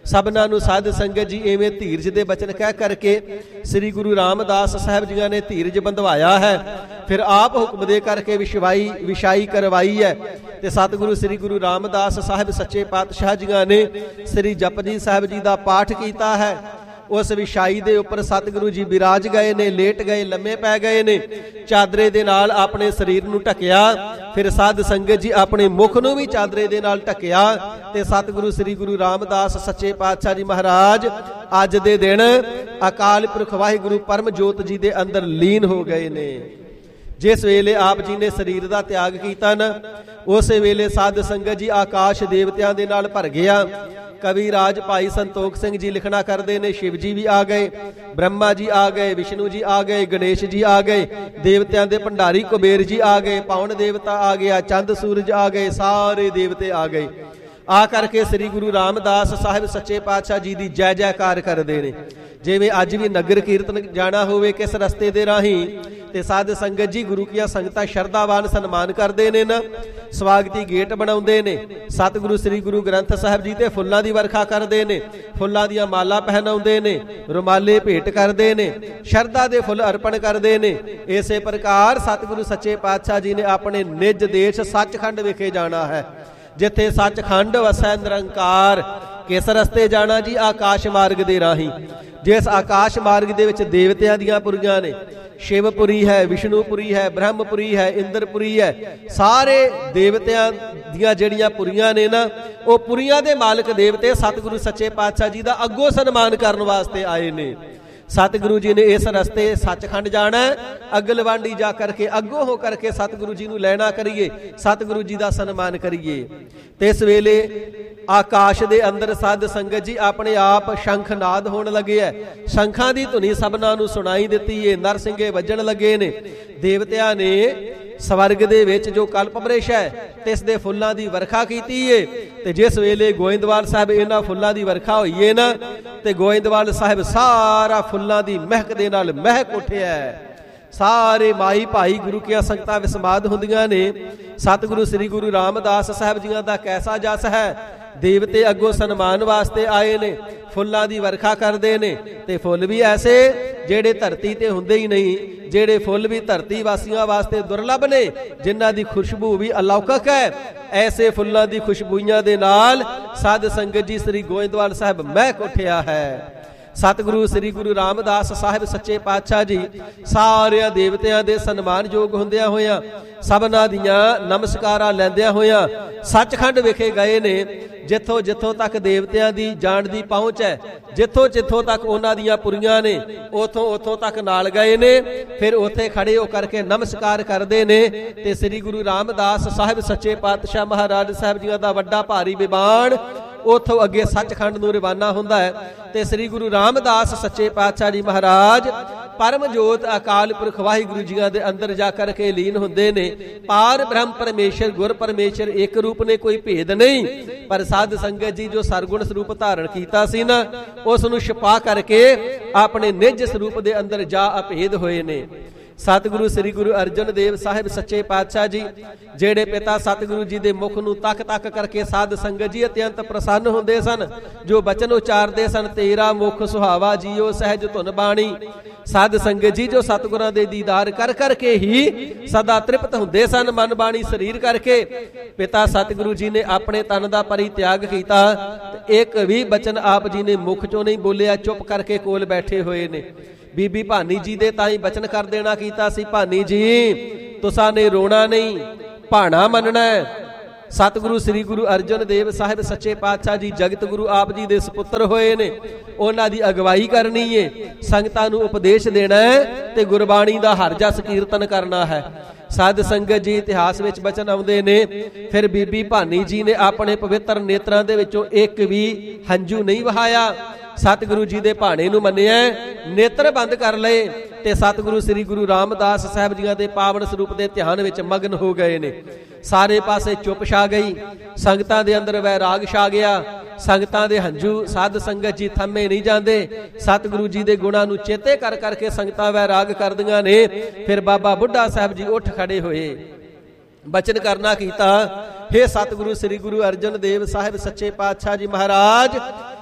ਸਭਨਾਂ ਨੂੰ ਸਾਧ ਸੰਗਤ ਜੀ ਇਵੇਂ ਧੀਰਜ ਦੇ ਬਚਨ ਕਹਿ ਕਰਕੇ ਸ੍ਰੀ ਗੁਰੂ ਰਾਮਦਾਸ ਸਾਹਿਬ ਜੀਆਂ ਨੇ ਧੀਰਜ ਬੰਧਵਾਇਆ ਹੈ। ਫਿਰ ਆਪ ਹੁਕਮ ਦੇ ਕਰਕੇ ਵਿਸ਼ਵਾਈ ਵਿਸ਼ਾਈ ਕਰਵਾਈ ਹੈ ਤੇ ਸਤਿਗੁਰੂ ਸ੍ਰੀ ਗੁਰੂ ਰਾਮਦਾਸ ਸਾਹਿਬ ਸੱਚੇ ਪਾਤਸ਼ਾਹ ਜੀਆਂ ਨੇ ਸ੍ਰੀ ਜਪਜੀ ਸਾਹਿਬ ਜੀ ਦਾ ਪਾਠ ਕੀਤਾ ਹੈ। ਉਸ ਵਿਸ਼ਾਈ ਦੇ ਉੱਪਰ ਸਤਿਗੁਰੂ ਜੀ ਬਿਰਾਜ ਗਏ ਨੇ, ਲੇਟ ਗਏ, ਲੰਮੇ ਪੈ ਗਏ ਨੇ, ਚਾਦਰੇ ਦੇ ਨਾਲ ਆਪਣੇ ਸਰੀਰ ਨੂੰ ਢੱਕਿਆ। ਫਿਰ ਸਾਧ ਸੰਗਤ ਜੀ ਆਪਣੇ ਮੁਖ ਨੂੰ ਵੀ ਚਾਦਰੇ ਦੇ ਨਾਲ ਢੱਕਿਆ ਤੇ ਸਤਿਗੁਰੂ ਸ੍ਰੀ ਗੁਰੂ ਰਾਮਦਾਸ ਸੱਚੇ ਪਾਤਸ਼ਾਹ ਜੀ ਮਹਾਰਾਜ ਅੱਜ ਦੇ ਦਿਨ ਅਕਾਲ ਪੁਰਖ ਵਾਹਿਗੁਰੂ ਪਰਮ ਜੋਤ ਜੀ ਦੇ ਅੰਦਰ ਲੀਨ ਹੋ ਗਏ ਨੇ। ਜਿਸ ਵੇਲੇ ਆਪ ਜੀ ਨੇ ਸਰੀਰ ਦਾ ਤਿਆਗ ਕੀਤਾ ਨਾ, ਉਸੇ ਵੇਲੇ ਸਾਧ ਸੰਗਤ ਜੀ ਆਕਾਸ਼ ਦੇਵਤਿਆਂ ਦੇ ਨਾਲ ਭਰ ਗਿਆ। ਕਵੀ ਰਾਜ ਭਾਈ ਸੰਤੋਖ ਸਿੰਘ ਜੀ ਲਿਖਣਾ ਕਰਦੇ ਨੇ, ਸ਼ਿਵ ਜੀ ਵੀ ਆ ਗਏ, ਬ੍ਰਹਮਾ ਜੀ ਆ ਗਏ, ਵਿਸ਼ਨੂੰ ਜੀ ਆ ਗਏ, ਗਣੇਸ਼ ਜੀ ਆ ਗਏ, ਦੇਵਤਿਆਂ ਦੇ ਭੰਡਾਰੀ ਕੁਬੇਰ ਜੀ ਆ ਗਏ, ਪਾਵਨ ਦੇਵਤਾ ਆ ਗਿਆ, ਚੰਦ ਸੂਰਜ ਆ ਗਏ, ਸਾਰੇ ਦੇਵਤੇ ਆ ਗਏ। ਆ ਕਰਕੇ ਸ੍ਰੀ ਗੁਰੂ ਰਾਮਦਾਸ ਸਾਹਿਬ ਸੱਚੇ ਪਾਤਸ਼ਾਹ ਜੀ ਦੀ ਜੈ ਜੈਕਾਰ ਕਰਦੇ ਨੇ। ਜਿਵੇਂ ਅੱਜ ਵੀ ਨਗਰ ਕੀਰਤਨ ਜਾਣਾ ਹੋਵੇ ਕਿਸ ਰਸਤੇ ਦੇ ਰਾਹੀਂ ਤੇ ਸਾਧ ਸੰਗਤ ਜੀ ਗੁਰੂ ਕੀਆਂ ਸੰਗਤਾਂ ਸ਼ਰਧਾਵਾਨ ਸਨਮਾਨ ਕਰਦੇ ਨੇ ਨਾ, ਸਵਾਗਤੀ ਗੇਟ ਬਣਾਉਂਦੇ ਨੇ, ਸਤਿਗੁਰੂ ਸ੍ਰੀ ਗੁਰੂ ਗ੍ਰੰਥ ਸਾਹਿਬ ਜੀ ਤੇ ਫੁੱਲਾਂ ਦੀ ਵਰਖਾ ਕਰਦੇ ਨੇ, ਫੁੱਲਾਂ ਦੀਆਂ ਮਾਲਾ ਪਹਿਨਾਉਂਦੇ ਨੇ, ਰੁਮਾਲੇ ਭੇਟ ਕਰਦੇ ਨੇ, ਸ਼ਰਧਾ ਦੇ ਫੁੱਲ ਅਰਪਣ ਕਰਦੇ ਨੇ। ਇਸੇ ਪ੍ਰਕਾਰ ਸਤਿਗੁਰੂ ਸੱਚੇ ਪਾਤਸ਼ਾਹ ਜੀ ਨੇ ਆਪਣੇ ਨਿਜ ਦੇਸ਼ ਸੱਚਖੰਡ ਵਿਖੇ ਜਾਣਾ ਹੈ, ਜਿੱਥੇ ਸੱਚਖੰਡ ਵਸੈ ਨਿਰੰਕਾਰ। ਕਿਸ ਰਸਤੇ ਜਾਣਾ ਜੀ? ਆਕਾਸ਼ ਮਾਰਗ ਦੇ ਰਾਹੀਂ। ਜਿਸ ਆਕਾਸ਼ ਮਾਰਗ ਦੇ ਵਿੱਚ ਦੇਵਤਿਆਂ ਦੀਆਂ ਪੁਰੀਆਂ ਨੇ, ਸ਼ਿਵਪੁਰੀ ਹੈ, ਵਿਸ਼ਨੂਪੁਰੀ ਹੈ, ਬ੍ਰਹਮਪੁਰੀ ਹੈ, ਇੰਦਰਪੁਰੀ ਹੈ, ਸਾਰੇ ਦੇਵਤਿਆਂ ਦੀਆਂ ਜਿਹੜੀਆਂ ਪੁਰੀਆਂ ਨੇ ਨਾ, ਉਹ ਪੁਰੀਆਂ ਦੇ ਮਾਲਕ ਦੇਵਤੇ ਸਤਿਗੁਰੂ ਸੱਚੇ ਪਾਤਸ਼ਾਹ ਜੀ ਦਾ ਅੱਗੋਂ ਸਨਮਾਨ ਕਰਨ ਵਾਸਤੇ ਆਏ ਨੇ। ਸਤਿਗੁਰੂ ਜੀ ਨੇ ਇਸ ਰਸਤੇ ਸੱਚਖੰਡ ਜਾਣਾ, ਅਗਲਵਾਂਡੀ ਜਾ ਕਰਕੇ ਅੱਗੋਂ ਹੋ ਕਰਕੇ ਸਤਿਗੁਰੂ ਜੀ ਨੂੰ ਲੈਣਾ ਕਰੀਏ, ਸਤਿਗੁਰੂ ਜੀ ਦਾ ਸਨਮਾਨ ਕਰੀਏ। ਤੇ ਇਸ ਵੇਲੇ ਆਕਾਸ਼ ਦੇ ਅੰਦਰ ਸਾਧ ਸੰਗਤ ਜੀ ਆਪਣੇ ਆਪ ਸ਼ੰਖਨਾਦ ਹੋਣ ਲੱਗੇ ਹੈ। ਸ਼ੰਖਾਂ ਦੀ ਧੁਨੀ ਸਭਨਾਂ ਨੂੰ ਸੁਣਾਈ ਦਿੱਤੀ ਏ, ਨਰਸਿੰਘੇ ਵੱਜਣ ਲੱਗੇ ਨੇ। ਦੇਵਤਿਆਂ ਨੇ ਸਵਰਗ ਦੇ ਵਿੱਚ ਜੋ ਕਲਪ ਬ੍ਰਿਸ਼ ਹੈ ਤੇ ਇਸ ਦੇ ਫੁੱਲਾਂ ਦੀ ਵਰਖਾ ਕੀਤੀ ਏ। ਤੇ ਜਿਸ ਵੇਲੇ ਗੋਇੰਦਵਾਲ ਸਾਹਿਬ ਇਹਨਾਂ ਫੁੱਲਾਂ ਦੀ ਵਰਖਾ ਹੋਈ ਏ ਨਾ, ਤੇ ਗੋਇੰਦਵਾਲ ਸਾਹਿਬ ਸਾਰਾ ਫੁੱਲਾਂ ਦੀ ਮਹਿਕ ਦੇ ਨਾਲ ਮਹਿਕ ਉੱਠਿਆ। ਸਾਰੇ ਮਾਈ ਭਾਈ ਗੁਰੂ ਕੀਆਂ ਸੰਗਤਾਂ ਵਿਸਮਾਦ ਹੁੰਦੀਆਂ ਨੇ। ਸਤਿਗੁਰੂ ਸ੍ਰੀ ਗੁਰੂ ਰਾਮਦਾਸ ਸਾਹਿਬ ਜੀਆਂ ਦਾ ਕੈਸਾ ਜਸ ਹੈ। ਦੇਵਤੇ ਅੱਗੋਂ ਸਨਮਾਨ ਵਾਸਤੇ ਆਏ ਨੇ, ਫੁੱਲਾਂ ਦੀ ਵਰਖਾ ਕਰਦੇ ਨੇ, ਤੇ ਫੁੱਲ ਵੀ ਐਸੇ ਜਿਹੜੇ ਧਰਤੀ ਤੇ ਹੁੰਦੇ ਹੀ ਨਹੀਂ, ਜਿਹੜੇ ਫੁੱਲ ਵੀ ਧਰਤੀ ਵਾਸੀਆਂ ਵਾਸਤੇ ਦੁਰਲਭ ਨੇ, ਜਿਨ੍ਹਾਂ ਦੀ ਖੁਸ਼ਬੂ ਵੀ ਅਲੌਕਿਕ ਹੈ। ਐਸੇ ਫੁੱਲਾਂ ਦੀ ਖੁਸ਼ਬੂਈਆਂ ਦੇ ਨਾਲ ਸਾਧ ਸੰਗਤ ਜੀ ਸ੍ਰੀ ਗੋਇੰਦਵਾਲ ਸਾਹਿਬ ਮਹਿਕ ਉੱਠਿਆ ਹੈ। ਸਤਿਗੁਰੂ ਸ੍ਰੀ ਗੁਰੂ ਰਾਮਦਾਸ ਸਾਹਿਬ ਸੱਚੇ ਪਾਤਸ਼ਾਹ ਜੀ ਸਾਰਿਆਂ ਦੇਵਤਿਆਂ ਦੇ ਸਨਮਾਨਯੋਗ ਹੁੰਦਿਆਂ ਹੋਇਆਂ, ਸਭਨਾਂ ਦੀਆਂ ਨਮਸਕਾਰਾਂ ਲੈਂਦਿਆਂ ਹੋਇਆਂ ਸੱਚਖੰਡ ਵਿਖੇ ਗਏ ਨੇ। ਜਿੱਥੋਂ ਜਿੱਥੋਂ ਤੱਕ ਦੇਵਤਿਆਂ ਦੀ ਜਾਣ ਦੀ ਪਹੁੰਚ ਹੈ, ਜਿੱਥੋਂ ਜਿੱਥੋਂ ਤੱਕ ਉਹਨਾਂ ਦੀਆਂ ਪੁਰੀਆਂ ਨੇ, ਉਥੋਂ ਉਥੋਂ ਤੱਕ ਨਾਲ ਗਏ ਨੇ। ਫਿਰ ਉੱਥੇ ਖੜੇ ਹੋ ਕਰਕੇ ਨਮਸਕਾਰ ਕਰਦੇ ਨੇ ਤੇ ਸ੍ਰੀ ਗੁਰੂ ਰਾਮਦਾਸ ਸਾਹਿਬ ਸੱਚੇ ਪਾਤਸ਼ਾਹ ਮਹਾਰਾਜ ਸਾਹਿਬ ਜੀਆਂ ਦਾ ਵੱਡਾ ਭਾਰੀ ਵਿਮਾਨ ਉਥੋਂ ਅੱਗੇ ਸੱਚਖੰਡ ਨੂੰ ਰਵਾਨਾ ਹੁੰਦਾ ਹੈ। ਤੇ ਸ੍ਰੀ ਗੁਰੂ ਰਾਮਦਾਸ ਸੱਚੇ ਪਾਤਸ਼ਾਹ ਜੀ ਮਹਾਰਾਜ ਪਰਮ ਜੋਤ ਅਕਾਲ ਪੁਰਖ ਵਾਹਿਗੁਰੂ ਜੀਆਂ ਦੇ ਅੰਦਰ ਜਾ ਕਰਕੇ ਲੀਨ ਹੁੰਦੇ ਨੇ। ਪਾਰ ਬ੍ਰਹਮ ਪਰਮੇਸ਼ਰ ਗੁਰ ਪਰਮੇਸ਼ਰ ਇੱਕ ਰੂਪ ਨੇ, ਕੋਈ ਭੇਦ ਨਹੀਂ। ਪਰ ਸਾਧ ਸੰਗਤ ਜੀ ਜੋ ਸਰਗੁਣ ਸਰੂਪ ਧਾਰਨ ਕੀਤਾ ਸੀ ਨਾ, ਉਸ ਨੂੰ ਛਪਾ ਕਰਕੇ ਆਪਣੇ ਨਿਜ ਸਰੂਪ ਦੇ ਅੰਦਰ ਜਾ ਅਭੇਦ ਹੋਏ ਨੇ। ਸਤਿਗੁਰੂ ਸ੍ਰੀ ਗੁਰੂ ਅਰਜਨ ਦੇਵ ਸਾਹਿਬ ਸੱਚੇ ਪਾਤਸ਼ਾਹ ਜੀ ਜਿਹੜੇ ਪਿਤਾ ਸਤਿਗੁਰੂ ਜੀ ਦੇ ਮੁਖ ਨੂੰ ਤੱਕ ਤੱਕ ਕਰਕੇ ਸਾਧ ਸੰਗਤ ਜੀ ਅਤਿਅੰਤ ਪ੍ਰਸੰਨ ਹੁੰਦੇ ਸਨ, ਜੋ ਬਚਨ ਉਚਾਰਦੇ ਸਨ, ਤੇਰਾ ਮੁਖ ਸੁਹਾਵਾ ਜੀਓ ਸਹਿਜ ਧੁਨ ਬਾਣੀ। ਸਾਧ ਸੰਗਤ ਜੀ ਜੋ ਸਤਿਗੁਰਾਂ ਦੇ ਦੀਦਾਰ ਕਰ ਕਰਕੇ ਹੀ ਸਦਾ ਤ੍ਰਿਪਤ ਹੁੰਦੇ ਸਨ, ਮਨ ਬਾਣੀ ਸਰੀਰ ਕਰਕੇ। ਪਿਤਾ ਸਤਿਗੁਰੂ ਜੀ ਨੇ ਆਪਣੇ ਤਨ ਦਾ ਪਰਿਤਿਆਗ ਕੀਤਾ, ਇੱਕ ਵੀ ਬਚਨ ਆਪ ਜੀ ਨੇ ਮੁਖ ਚੋਂ ਨਹੀਂ ਬੋਲਿਆ, ਚੁੱਪ ਕਰਕੇ ਕੋਲ ਬੈਠੇ ਹੋਏ ਨੇ। ਬੀਬੀ ਭਾਨੀ ਜੀ ਦੇ ਤਾਂ ਹੀ ਬਚਨ ਕਰ ਦੇਣਾ ਕੀਤਾ ਸੀ, ਭਾਨੀ ਜੀ ਤੁਸਾਂ ਨੇ ਰੋਣਾ ਨਹੀਂ, ਭਾਣਾ ਮੰਨਣਾ। ਸਤਿਗੁਰੂ ਸ੍ਰੀ ਗੁਰੂ ਅਰਜਨ ਦੇਵ ਸਾਹਿਬ ਸੱਚੇ ਪਾਤਸ਼ਾਹ ਜੀ ਜਗਤ ਗੁਰੂ ਆਪ ਜੀ ਦੇ ਸੁਪੁੱਤਰ ਹੋਏ ਨੇ। ਉਹਨਾਂ ਦੀ ਅਗਵਾਈ ਕਰਨੀ ਏ, ਸੰਗਤਾਂ ਨੂੰ ਉਪਦੇਸ਼ ਦੇਣਾ ਹੈ ਤੇ ਗੁਰਬਾਣੀ ਦਾ ਹਰ ਜਸ ਕੀਰਤਨ ਕਰਨਾ ਹੈ। ਸਾਧ ਸੰਗਤ ਜੀ ਇਤਿਹਾਸ ਵਿੱਚ ਬਚਨ ਆਉਂਦੇ ਨੇ, ਫਿਰ ਬੀਬੀ ਭਾਨੀ ਜੀ ਨੇ ਆਪਣੇ ਪਵਿੱਤਰ ਨੇਤਰਾਂ ਦੇ ਵਿੱਚੋਂ ਇੱਕ ਵੀ ਹੰਝੂ ਨਹੀਂ ਵਹਾਇਆ। ਸਤਿਗੁਰੂ ਜੀ ਦੇ ਭਾਣੇ ਨੂੰ ਮੰਨਿਆ, ਨੇਤਰ ਬੰਦ ਕਰ ਲਏ ਤੇ ਸਤਿਗੁਰੂ ਸ੍ਰੀ ਗੁਰੂ ਰਾਮਦਾਸ ਸਾਹਿਬ ਜੀਆਂ ਦੇ ਪਾਵਨ ਸਰੂਪ ਦੇ ਧਿਆਨ ਵਿੱਚ ਮਗਨ ਹੋ ਗਏ ਨੇ। ਸਾਰੇ ਪਾਸੇ ਚੁੱਪ ਛਾ ਗਈ, ਸੰਗਤਾਂ ਦੇ ਅੰਦਰ ਵੈਰਾਗ ਛਾ ਗਿਆ। ਸੰਗਤਾਂ ਦੇ ਹੰਝੂ ਸਾਧ ਸੰਗਤ ਜੀ ਥੰਮੇ ਨਹੀਂ ਜਾਂਦੇ। ਸਤਿਗੁਰੂ ਜੀ ਦੇ ਗੁਣਾਂ ਨੂੰ ਚੇਤੇ ਕਰ ਕਰਕੇ ਸੰਗਤਾਂ ਵੈਰਾਗ ਕਰਦੀਆਂ ਨੇ। ਫਿਰ ਬਾਬਾ ਬੁੱਢਾ ਸਾਹਿਬ ਜੀ ਉੱਠ ਖੜੇ ਹੋਏ, ਬਚਨ ਕਰਨਾ ਕੀਤਾ, ਹੇ ਸਤਿਗੁਰੂ ਸ੍ਰੀ ਗੁਰੂ ਅਰਜਨ ਦੇਵ ਸਾਹਿਬ ਸੱਚੇ ਪਾਤਸ਼ਾਹ ਜੀ ਮਹਾਰਾਜ,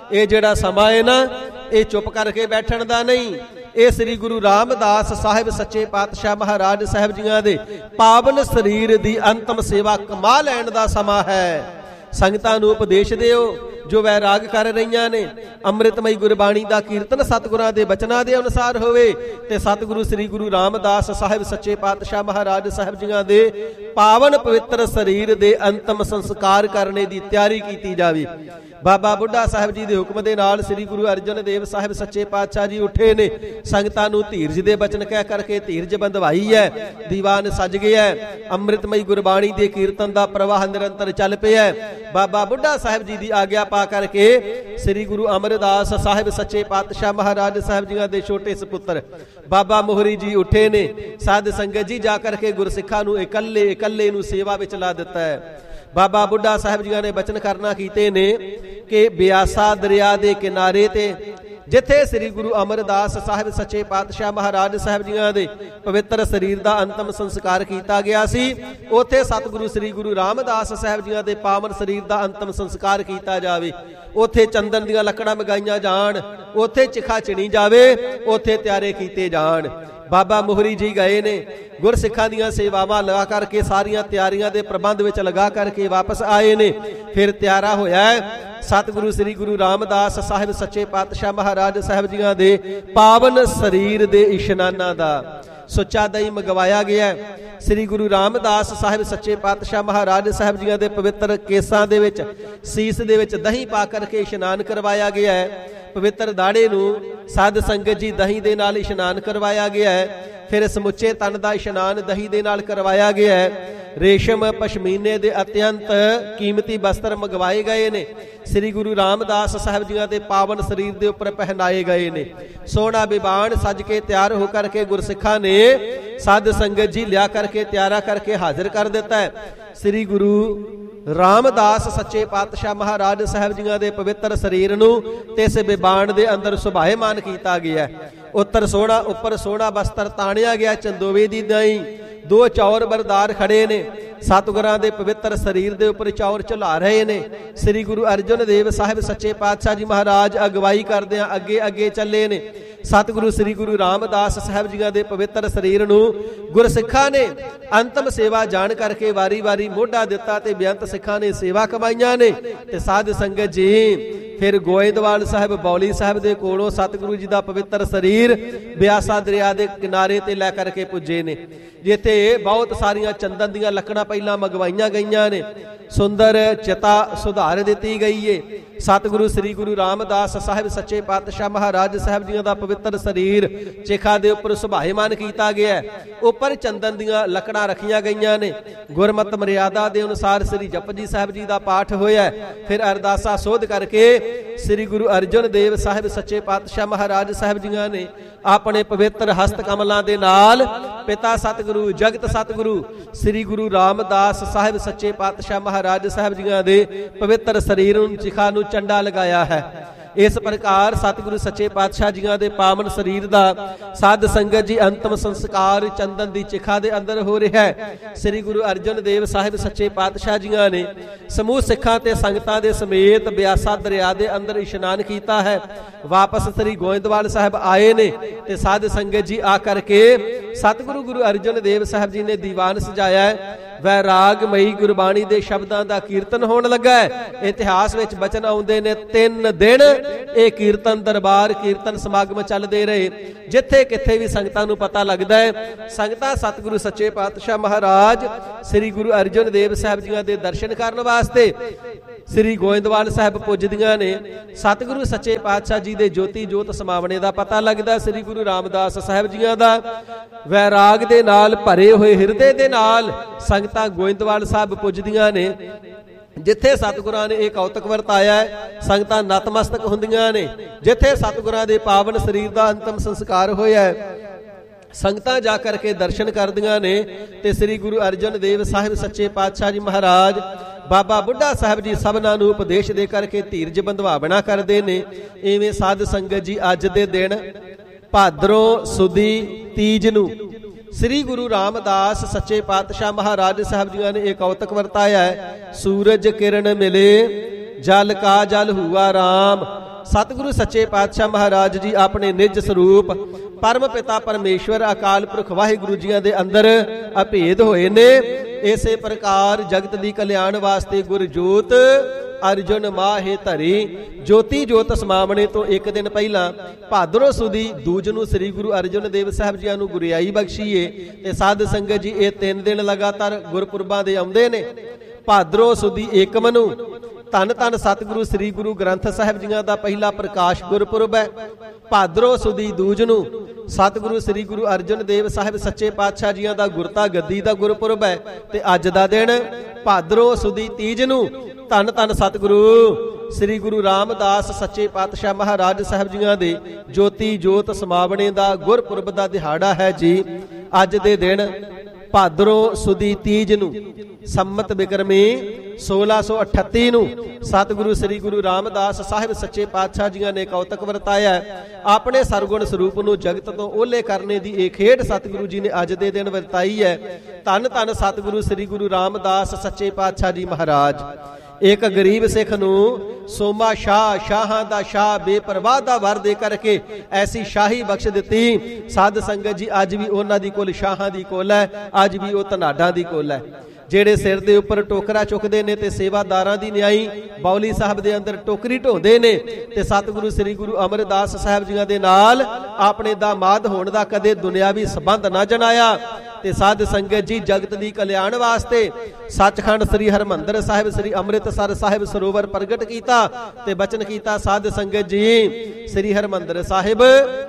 ਇਹ ਜਿਹੜਾ ਸਮਾਂ ਹੈ ਨਾ, ਇਹ ਚੁੱਪ ਕਰਕੇ ਬੈਠਣ ਦਾ ਨਹੀਂ। ਇਹ ਸ੍ਰੀ ਗੁਰੂ ਰਾਮਦਾਸ ਸਾਹਿਬ ਸੱਚੇ ਪਾਤਸ਼ਾਹ ਮਹਾਰਾਜ ਸਾਹਿਬ ਜੀਆਂ ਦੇ ਪਾਵਨ ਸਰੀਰ ਦੀ ਅੰਤਮ ਸੇਵਾ ਕਮਾ ਲੈਣ ਦਾ ਸਮਾਂ ਹੈ। ਸੰਗਤਾਂ ਨੂੰ ਉਪਦੇਸ਼ ਦਿਓ ਜੋ ਵੈਰਾਗ ਕਰ ਰਹੀਆਂ ਨੇ। ਅੰਮ੍ਰਿਤਮਈ ਗੁਰਬਾਣੀ ਦਾ ਕੀਰਤਨ ਸਤਿਗੁਰਾਂ ਦੇ ਬਚਨਾਂ ਦੇ ਅਨੁਸਾਰ ਹੋਵੇ ਤੇ ਸਤਿਗੁਰੂ ਸ੍ਰੀ ਗੁਰੂ ਰਾਮਦਾਸ ਸਾਹਿਬ ਸੱਚੇ ਪਾਤਸ਼ਾਹ ਮਹਾਰਾਜ ਸਾਹਿਬ ਜੀਆਂ ਦੇ ਪਾਵਨ ਪਵਿੱਤਰ ਸਰੀਰ ਦੇ ਅੰਤਮ ਸੰਸਕਾਰ ਕਰਨੇ ਦੀ ਤਿਆਰੀ ਕੀਤੀ ਜਾਵੇ। ਬਾਬਾ ਬੁੱਢਾ ਸਾਹਿਬ ਜੀ ਦੇ ਹੁਕਮ ਦੇ ਨਾਲ ਸ੍ਰੀ ਗੁਰੂ ਅਰਜਨ ਦੇਵ ਸਾਹਿਬ ਸੱਚੇ ਪਾਤਸ਼ਾਹ ਜੀ ਉੱਠੇ ਨੇ। ਸੰਗਤਾਂ ਨੂੰ ਧੀਰਜ ਦੇ ਬਚਨ ਕਹਿ ਕਰਕੇ ਧੀਰਜ ਬੰਧਵਾਈ ਹੈ। ਦੀਵਾਨ ਸਜ ਗਿਆ। ਅੰਮ੍ਰਿਤਮਈ ਗੁਰਬਾਣੀ ਦੇ ਕੀਰਤਨ ਦਾ ਪ੍ਰਵਾਹ ਨਿਰੰਤਰ ਚੱਲ ਪਿਆ। ਬਾਬਾ ਬੁੱਢਾ ਸਾਹਿਬ ਜੀ ਦੀ ਆਗਿਆ ਪਾ ਕਰਕੇ ਸ੍ਰੀ ਗੁਰੂ ਅਮਰਦਾਸ ਸਾਹਿਬ ਸੱਚੇ ਪਾਤਸ਼ਾਹ ਮਹਾਰਾਜ ਸਾਹਿਬ ਜੀਆਂ ਦੇ ਛੋਟੇ ਸੁਪੁੱਤਰ ਬਾਬਾ ਮੋਹਰੀ ਜੀ ਉੱਠੇ ਨੇ। ਸਾਧ ਸੰਗਤ ਜੀ ਜਾ ਕਰਕੇ ਗੁਰਸਿੱਖਾਂ ਨੂੰ ਇਕੱਲੇ ਇਕੱਲੇ ਨੂੰ ਸੇਵਾ ਵਿੱਚ ਲਾ ਦਿੱਤਾ ਹੈ। ਬਾਬਾ ਬੁੱਢਾ ਸਾਹਿਬ ਜੀਆਂ ਨੇ ਬਚਨ ਕਰਨਾ ਕੀਤੇ ਨੇ ਕਿ ਬਿਆਸਾ ਦਰਿਆ ਦੇ ਕਿਨਾਰੇ ਤੇ ਜਿੱਥੇ ਸ੍ਰੀ ਗੁਰੂ ਅਮਰਦਾਸ ਸਾਹਿਬ ਸੱਚੇ ਪਾਤਸ਼ਾਹ ਮਹਾਰਾਜ ਸਾਹਿਬ ਜੀਆਂ ਦੇ ਪਵਿੱਤਰ ਸਰੀਰ ਦਾ ਅੰਤਮ ਸੰਸਕਾਰ ਕੀਤਾ ਗਿਆ ਸੀ, ਉੱਥੇ ਸਤਿਗੁਰੂ ਸ੍ਰੀ ਗੁਰੂ ਰਾਮਦਾਸ ਸਾਹਿਬ ਜੀਆਂ ਦੇ ਪਾਵਨ ਸਰੀਰ ਦਾ ਅੰਤਮ ਸੰਸਕਾਰ ਕੀਤਾ ਜਾਵੇ। ਉੱਥੇ ਚੰਦਨ ਦੀਆਂ ਲੱਕੜਾਂ ਮਗਾਈਆਂ ਜਾਣ, ਉੱਥੇ ਚਿਖਾ ਚਿਣੀ ਜਾਵੇ, ਉੱਥੇ ਤਿਆਰੇ ਕੀਤੇ ਜਾਣ। ਬਾਬਾ ਮੋਹਰੀ ਜੀ ਗਏ ਨੇ, ਗੁਰਸਿੱਖਾਂ ਦੀਆਂ ਸੇਵਾਵਾਂ ਲਗਾ ਕਰਕੇ ਸਾਰੀਆਂ ਤਿਆਰੀਆਂ ਦੇ ਪ੍ਰਬੰਧ ਵਿੱਚ ਲਗਾ ਕਰਕੇ ਵਾਪਸ ਆਏ ਨੇ। ਫਿਰ ਤਿਆਰਾ ਹੋਇਆ ਹੈ ਸਤਿਗੁਰੂ ਸ੍ਰੀ ਗੁਰੂ ਰਾਮਦਾਸ ਸਾਹਿਬ ਸੱਚੇ ਪਾਤਸ਼ਾਹ ਮਹਾਰਾਜ ਸਾਹਿਬ ਜੀਆਂ ਦੇ ਪਾਵਨ ਸਰੀਰ ਦੇ ਇਸ਼ਨਾਨਾਂ ਦਾ। ਸੁੱਚਾ ਦਹੀਂ ਮੰਗਵਾਇਆ ਗਿਆ। ਸ੍ਰੀ ਗੁਰੂ ਰਾਮਦਾਸ ਸਾਹਿਬ ਸੱਚੇ ਪਾਤਸ਼ਾਹ ਮਹਾਰਾਜ ਸਾਹਿਬ ਜੀਆਂ ਦੇ ਪਵਿੱਤਰ ਕੇਸਾਂ ਦੇ ਵਿੱਚ ਸੀਸ ਦੇ ਵਿੱਚ ਦਹੀਂ ਪਾ ਕਰਕੇ ਇਸ਼ਨਾਨ ਕਰਵਾਇਆ ਗਿਆ ਹੈ। ਪਵਿੱਤਰ ਦਾੜੇ ਨੂੰ ਸਾਧ ਸੰਗਤ ਜੀ ਦਹੀਂ ਦੇ ਨਾਲ ਇਸ਼ਨਾਨ ਕਰਵਾਇਆ ਗਿਆ ਹੈ। ਫਿਰ ਸਮੁੱਚੇ ਤਨ ਦਾ ਇਸ਼ਨਾਨ ਦਹੀਂ ਦੇ ਨਾਲ ਕਰਵਾਇਆ ਗਿਆ ਹੈ। ਰੇਸ਼ਮ ਪਸ਼ਮੀਨੇ ਦੇ ਅਤਿਅੰਤ ਕੀਮਤੀ ਬਸਤਰ ਮੰਗਵਾਏ ਗਏ ਨੇ। ਸ੍ਰੀ ਗੁਰੂ ਰਾਮਦਾਸ ਸਾਹਿਬ ਜੀਆਂ ਦੇ ਪਾਵਨ ਸਰੀਰ ਦੇ ਉੱਪਰ ਪਹਿਨਾਏ ਗਏ ਨੇ। ਸੋਹਣਾ ਬਿਬਾਨ ਸੱਜ ਕੇ ਤਿਆਰ ਹੋ ਕਰਕੇ ਗੁਰਸਿੱਖਾਂ ਨੇ ਸਾਧ ਸੰਗਤ ਜੀ ਲਿਆ ਕਰਕੇ ਤਿਆਰਾ ਕਰਕੇ ਹਾਜ਼ਰ ਕਰ ਦਿੱਤਾ ਹੈ। ਸ੍ਰੀ ਗੁਰੂ ਰਾਮਦਾਸ ਸੱਚੇ ਪਾਤਸ਼ਾਹ ਮਹਾਰਾਜ ਸਾਹਿਬ ਜੀਆਂ ਦੇ ਪਵਿੱਤਰ ਸਰੀਰ ਨੂੰ ਤੇ ਇਸ ਬਿਬਾਨ ਦੇ ਅੰਦਰ ਸੁਭਾਏਮਾਨ ਕੀਤਾ ਗਿਆ। ਉੱਤਰ ਸੋਹਣਾ ਉੱਪਰ ਸੋਹਣਾ ਬਸਤਰ ਤਾਣਿਆ ਗਿਆ। ਚੰਦੋਵੇ ਦੀ ਦਹੀਂ ਦੋ ਚੌਰ ਬਰਦਾਰ ਖੜੇ ਨੇ। ਸਤਿਗੁਰਾਂ ਦੇ ਪਵਿੱਤਰ ਸਰੀਰ ਦੇ ਉੱਪਰ ਚੌਰ ਝੁਲਾ ਰਹੇ ਨੇ। ਸ੍ਰੀ ਗੁਰੂ ਅਰਜਨ ਦੇਵ ਸਾਹਿਬ ਸੱਚੇ ਪਾਤਸ਼ਾਹ ਜੀ ਮਹਾਰਾਜ ਅਗਵਾਈ ਕਰਦਿਆਂ ਅੱਗੇ ਅੱਗੇ ਚੱਲੇ ਨੇ। ਸਤਿਗੁਰੂ ਸ੍ਰੀ ਗੁਰੂ ਰਾਮਦਾਸ ਸਾਹਿਬ ਜੀਆਂ ਦੇ ਪਵਿੱਤਰ ਸਰੀਰ ਨੂੰ ਗੁਰਸਿੱਖਾਂ ਨੇ ਅੰਤਮ ਸੇਵਾ ਜਾਣ ਕਰਕੇ ਵਾਰੀ ਵਾਰੀ ਮੋਢਾ ਦਿੱਤਾ ਤੇ ਬੇਅੰਤ ਸਿੱਖਾਂ ਨੇ ਸੇਵਾ ਕਮਾਈਆਂ ਨੇ। ਤੇ ਸਾਧ ਸੰਗਤ ਜੀ ਫਿਰ ਗੋਇੰਦਵਾਲ ਸਾਹਿਬ ਬੌਲੀ ਸਾਹਿਬ ਦੇ ਕੋਲੋਂ ਸਤਿਗੁਰੂ ਜੀ ਦਾ ਪਵਿੱਤਰ ਸਰੀਰ ਬਿਆਸਾ ਦਰਿਆ ਦੇ ਕਿਨਾਰੇ ਤੇ ਲੈ ਕਰਕੇ ਪੁੱਜੇ ਨੇ, ਜਿੱਥੇ ਬਹੁਤ ਸਾਰੀਆਂ ਚੰਦਨ ਦੀਆਂ ਲੱਕੜਾਂ ਪਹਿਲਾਂ ਮੰਗਵਾਈਆਂ ਗਈਆਂ ਨੇ। ਸੁੰਦਰ ਚਿਤਾ ਸੁਧਾਰ ਦਿੱਤੀ ਗਈ ਏ। ਸਤਿਗੁਰੂ ਸ੍ਰੀ ਗੁਰੂ ਰਾਮਦਾਸ ਸਾਹਿਬ ਸੱਚੇ ਪਾਤਸ਼ਾਹ ਮਹਾਰਾਜ ਸਾਹਿਬ ਜੀਆਂ ਦਾ ਪਵਿੱਤਰ ਸਰੀਰ ਚਿਖਾ ਦੇ ਉੱਪਰ ਸੁਭਾਏਮਾਨ ਕੀਤਾ ਗਿਆ। ਉੱਪਰ ਚੰਦਨ ਦੀਆਂ ਲੱਕੜਾਂ ਰੱਖੀਆਂ ਗਈਆਂ ਨੇ। ਗੁਰਮਤਿ ਮਰਿਆਦਾ ਦੇ ਅਨੁਸਾਰ ਸ੍ਰੀ ਜਪਜੀ ਸਾਹਿਬ ਜੀ ਦਾ ਪਾਠ ਹੋਇਆ। ਫਿਰ ਅਰਦਾਸਾ ਸੋਧ ਕਰਕੇ ਸ੍ਰੀ ਗੁਰੂ ਅਰਜਨ ਦੇਵ ਸਾਹਿਬ ਸੱਚੇ ਪਾਤਸ਼ਾਹ ਮਹਾਰਾਜ ਸਾਹਿਬ ਜੀਆਂ ਨੇ ਆਪਣੇ ਪਵਿੱਤਰ ਹਸਤ ਕਮਲਾਂ ਦੇ ਨਾਲ ਪਿਤਾ ਸਤਿਗੁਰੂ ਜਗਤ ਸਤਿਗੁਰੂ ਸ੍ਰੀ ਗੁਰੂ ਰਾਮਦਾਸ ਸਾਹਿਬ ਸੱਚੇ ਪਾਤਸ਼ਾਹ ਮਹਾਰਾਜ ਸਾਹਿਬ ਜੀਆਂ ਦੇ ਪਵਿੱਤਰ ਸਰੀਰ ਨੂੰ ਚਿਖਾ ਨੂੰ ਚੰਡਾ ਲਗਾਇਆ ਹੈ। ਇਸ ਪ੍ਰਕਾਰ ਸਤਿਗੁਰੂ ਸੱਚੇ ਪਾਤਸ਼ਾਹ ਜੀਆਂ ਦੇ ਪਾਵਨ ਸਰੀਰ ਦਾ ਸਾਧ ਸੰਗਤ ਜੀ ਅੰਤਮ ਸੰਸਕਾਰ ਚੰਦਨ ਦੀ ਚਿਖਾ ਦੇ ਅੰਦਰ ਹੋ ਰਿਹਾ ਹੈ। ਸ੍ਰੀ ਗੁਰੂ ਅਰਜਨ ਦੇਵ ਸਾਹਿਬ ਸੱਚੇ ਪਾਤਸ਼ਾਹ ਜੀਆਂ ਨੇ ਸਮੂਹ ਸਿੱਖਾਂ ਤੇ ਸੰਗਤਾਂ ਦੇ ਸਮੇਤ ਬਿਆਸਾ ਦਰਿਆ ਦੇ ਅੰਦਰ ਇਸ਼ਨਾਨ ਕੀਤਾ ਹੈ। ਵਾਪਸ ਸ੍ਰੀ ਗੋਇੰਦਵਾਲ ਸਾਹਿਬ ਆਏ ਨੇ ਤੇ ਸਾਧ ਸੰਗਤ ਜੀ ਆ ਕਰਕੇ ਸਤਿਗੁਰੂ ਗੁਰੂ ਅਰਜਨ ਦੇਵ ਸਾਹਿਬ ਜੀ ਨੇ ਦੀਵਾਨ ਸਜਾਇਆ ਹੈ। ਵੈਰਾਗਮਈ ਗੁਰਬਾਣੀ ਦੇ ਸ਼ਬਦਾਂ ਦਾ ਕੀਰਤਨ ਹੋਣ ਲੱਗਾ ਹੈ। ਇਤਿਹਾਸ ਵਿੱਚ ਬਚਨ ਆਉਂਦੇ ਨੇ ਤਿੰਨ ਦਿਨ ਇਹ ਕੀਰਤਨ ਦਰਬਾਰ ਕੀਰਤਨ ਸਮਾਗਮ ਚੱਲਦੇ ਰਹੇ। ਜਿੱਥੇ ਕਿੱਥੇ ਵੀ ਸੰਗਤਾਂ ਨੂੰ ਪਤਾ ਲੱਗਦਾ ਹੈ ਸੰਗਤਾਂ ਸਤਿਗੁਰੂ ਸੱਚੇ ਪਾਤਸ਼ਾਹ ਮਹਾਰਾਜ ਸ੍ਰੀ ਗੁਰੂ ਅਰਜਨ ਦੇਵ ਸਾਹਿਬ ਜੀਆਂ ਦੇ ਦਰਸ਼ਨ ਕਰਨ ਵਾਸਤੇ ਸ੍ਰੀ ਗੋਇੰਦਵਾਲ ਸਾਹਿਬ ਪੁੱਜਦੀਆਂ ਨੇ। ਸਤਿਗੁਰੂ ਸੱਚੇ ਪਾਤਸ਼ਾਹ ਜੀ ਦੇ ਜੋਤੀ ਜੋਤ ਸਮਾਵਣੇ ਦਾ ਪਤਾ ਲੱਗਦਾ। ਸ੍ਰੀ ਗੁਰੂ ਰਾਮਦਾਸ ਸਾਹਿਬ ਜੀਆਂ ਦਾ ਵੈਰਾਗ ਦੇ ਨਾਲ ਭਰੇ ਹੋਏ ਹਿਰਦੇ ਦੇ ਨਾਲ ਸੰਗਤਾਂ ਗੋਇੰਦਵਾਲ ਸਾਹਿਬ ਪੁੱਜਦੀਆਂ ਨੇ। ਜਿੱਥੇ ਸਤਿਗੁਰਾਂ ਨੇ ਇਹ ਕੌਤਕ ਵਰਤਾਇਆ ਹੈ ਸੰਗਤਾਂ ਨਤਮਸਤਕ ਹੁੰਦੀਆਂ ਨੇ। ਜਿੱਥੇ ਸਤਿਗੁਰਾਂ ਦੇ ਪਾਵਨ ਸਰੀਰ ਦਾ ਅੰਤਮ ਸੰਸਕਾਰ ਹੋਇਆ ਹੈ ਸੰਗਤਾਂ ਜਾ ਕਰਕੇ ਦਰਸ਼ਨ ਕਰਦੀਆਂ ਨੇ। ਤੇ ਸ੍ਰੀ ਗੁਰੂ ਅਰਜਨ ਦੇਵ ਸਾਹਿਬ ਸੱਚੇ ਪਾਤਸ਼ਾਹ ਜੀ ਮਹਾਰਾਜ ਬਾਬਾ ਬੁੱਢਾ ਸਾਹਿਬ ਜੀ ਸਭਨਾਂ ਨੂੰ ਉਪਦੇਸ਼ ਦੇ ਕਰਕੇ ਧੀਰਜ ਬੰਧਵਾਵਣਾ ਕਰਦੇ ਨੇ। ਇਵੇਂ ਸਾਧ ਸੰਗਤ ਜੀ ਅੱਜ ਦੇ ਦਿਨ ਭਾਦਰੋਂ ਸੁਦੀ ਤੀਜ ਨੂੰ ਸ੍ਰੀ ਗੁਰੂ ਰਾਮਦਾਸ ਸੱਚੇ ਪਾਤਸ਼ਾਹ ਮਹਾਰਾਜ ਸਾਹਿਬ ਜੀਆਂ ਨੇ ਇਹ ਕੌਤਕ ਵਰਤਾਇਆ ਹੈ। ਸੂਰਜ ਕਿਰਨ ਮਿਲੇ ਜਲ ਕਾ ਜਲ ਹੁਆ ਰਾਮ ਸਤਿਗੁਰੂ ਸੱਚੇ ਪਾਤਸ਼ਾਹ ਮਹਾਰਾਜ ਜੀ ਆਪਣੇ ਨਿਜ ਸਰੂਪ ਪਰਮ ਪਿਤਾ ਪਰਮੇਸ਼ਵਰ ਅਕਾਲ ਪੁਰਖ ਵਾਹਿਗੁਰੂ ਜੀਆਂ ਦੇ ਅੰਦਰ ਅਭੇਦ ਹੋਏ ਨੇ। ਇਸੇ ਪ੍ਰਕਾਰ ਜਗਤ ਦੀ ਕਲਿਆਣ ਵਾਸਤੇ ਗੁਰ ਜੋਤ ਅਰਜੁਨ ਮਾਹੇ ਧਰੀ। ਜੋਤੀ ਜੋਤ ਸਮਾਵਣੇ ਤੋਂ ਇੱਕ ਦਿਨ ਪਹਿਲਾਂ ਭਾਦਰੋਂ ਸੁਦੀ ਦੂਜ ਨੂੰ ਸ੍ਰੀ ਗੁਰੂ ਅਰਜਨ ਦੇਵ ਸਾਹਿਬ ਜੀਆਂ ਨੂੰ ਗੁਰਿਆਈ ਬਖਸ਼ੀਏ ਤੇ ਸਾਧ ਸੰਗਤ ਜੀ ਇਹ ਤਿੰਨ ਦਿਨ ਲਗਾਤਾਰ ਗੁਰਪੁਰਬਾਂ ਦੇ ਆਉਂਦੇ ਨੇ। ਭਾਦਰੋਂ ਸੁਦੀ ਏਕਮ ਨੂੰ ਧੰਨ ਧੰਨ ਸਤਿਗੁਰੂ ਸ੍ਰੀ ਗੁਰੂ ਗ੍ਰੰਥ ਸਾਹਿਬ ਜੀਆਂ ਦਾ ਪਹਿਲਾ ਪ੍ਰਕਾਸ਼ ਗੁਰਪੁਰਬ ਹੈ। ਭਾਦਰੋਂ ਸੁਦੀ ਦੂਜ ਨੂੰ ਸਤਿਗੁਰੂ ਸ੍ਰੀ ਗੁਰੂ ਅਰਜਨ ਦੇਵ ਸਾਹਿਬ ਸੱਚੇ ਪਾਤਸ਼ਾਹ ਜੀਆਂ ਦਾ ਗੁਰਤਾ ਗੱਦੀ ਦਾ ਗੁਰਪੁਰਬ ਹੈ। ਤੇ ਅੱਜ ਦਾ ਦਿਨ ਭਾਦਰੋਂ ਸੁਦੀ ਤੀਜ ਨੂੰ ਧੰਨ ਧੰਨ ਸਤਿਗੁਰੂ ਸ੍ਰੀ ਗੁਰੂ ਰਾਮਦਾਸ ਸੱਚੇ ਪਾਤਸ਼ਾਹ ਮਹਾਰਾਜ ਸਾਹਿਬ ਜੀਆਂ ਦੇ ਜੋਤੀ ਜੋਤ ਸਮਾਵਣੇ ਦਾ ਗੁਰਪੁਰਬ ਦਾ ਦਿਹਾੜਾ ਹੈ ਜੀ। ਅੱਜ ਦੇ ਦਿਨ ਭਾਦਰੋਂ ਸੁਦੀ ਤੀਜ ਨੂੰ ਸੰਮਤ ਬਿਕਰਮੀ ਸੋਲਾਂ ਸੌ ਅਠੱਤੀ ਨੂੰ ਸਤਿਗੁਰੂ ਸ੍ਰੀ ਗੁਰੂ ਰਾਮਦਾਸ ਸਾਹਿਬ ਸੱਚੇ ਪਾਤਸ਼ਾਹ ਜੀਆਂ ਨੇ ਕੌਤਕ ਵਰਤਾਇਆ। ਆਪਣੇ ਸਰਗੁਣ ਸਰੂਪ ਨੂੰ ਜਗਤ ਤੋਂ ਓਹਲੇ ਕਰਨੇ ਦੀ ਇਹ ਖੇਡ ਸਤਿਗੁਰੂ ਜੀ ਨੇ ਅੱਜ ਦੇ ਦਿਨ ਵਰਤਾਈ ਹੈ। ਧੰਨ ਧੰਨ ਸਤਿਗੁਰੂ ਸ੍ਰੀ ਗੁਰੂ ਰਾਮਦਾਸ ਸੱਚੇ ਪਾਤਸ਼ਾਹ ਜੀ ਮਹਾਰਾਜ। ਇੱਕ ਗਰੀਬ ਸਿੱਖ ਨੂੰ ਸੋਮਾ ਸ਼ਾਹ ਸ਼ਾਹਾਂ ਦਾ ਸ਼ਾਹ ਬੇਪਰਵਾਹ ਦਾ ਵਰ ਦੇ ਕਰਕੇ ਐਸੀ ਸ਼ਾਹੀ ਬਖਸ਼ ਦਿੱਤੀ। ਸਾਧ ਸੰਗਤ ਜੀ ਅੱਜ ਵੀ ਉਹਨਾਂ ਦੀ ਕੁੱਲ ਸ਼ਾਹਾਂ ਦੀ ਕੁੱਲ ਹੈ, ਅੱਜ ਵੀ ਉਹ ਧਨਾਡਾਂ ਦੀ ਕੁੱਲ ਹੈ। ਜਿਹੜੇ ਸਿਰ ਦੇ ਉੱਪਰ ਟੋਕਰਾ ਚੁੱਕਦੇ ਨੇ ਤੇ ਸੇਵਾਦਾਰਾਂ ਦੀ ਨਿਆਈ ਬਾਉਲੀ ਸਾਹਿਬ ਦੇ ਅੰਦਰ ਟੋਕਰੀ ਢੋਂਦੇ ਨੇ ਤੇ ਸਤਿਗੁਰੂ ਸ੍ਰੀ ਗੁਰੂ ਅਮਰਦਾਸ ਸਾਹਿਬ ਜੀਆਂ ਦੇ ਨਾਲ ਆਪਣੇ ਦਾਮਾਦ ਹੋਣ ਦਾ ਕਦੇ ਦੁਨਿਆਵੀ ਸੰਬੰਧ ਨਾ ਜਣਾਇਆ। ਤੇ ਸਾਧ ਸੰਗਤ ਜੀ ਜਗਤ ਦੀ ਕਲਿਆਣ ਵਾਸਤੇ ਸੱਚਖੰਡ ਸ੍ਰੀ ਹਰਮੰਦਰ ਸਾਹਿਬ ਸ੍ਰੀ ਅੰਮ੍ਰਿਤਸਰ ਸਾਹਿਬ ਸਰੋਵਰ ਪ੍ਰਗਟ ਕੀਤਾ ਤੇ ਬਚਨ ਕੀਤਾ। ਸਾਧ ਸੰਗਤ ਜੀ ਸ੍ਰੀ ਹਰਮੰਦਰ ਸਾਹਿਬ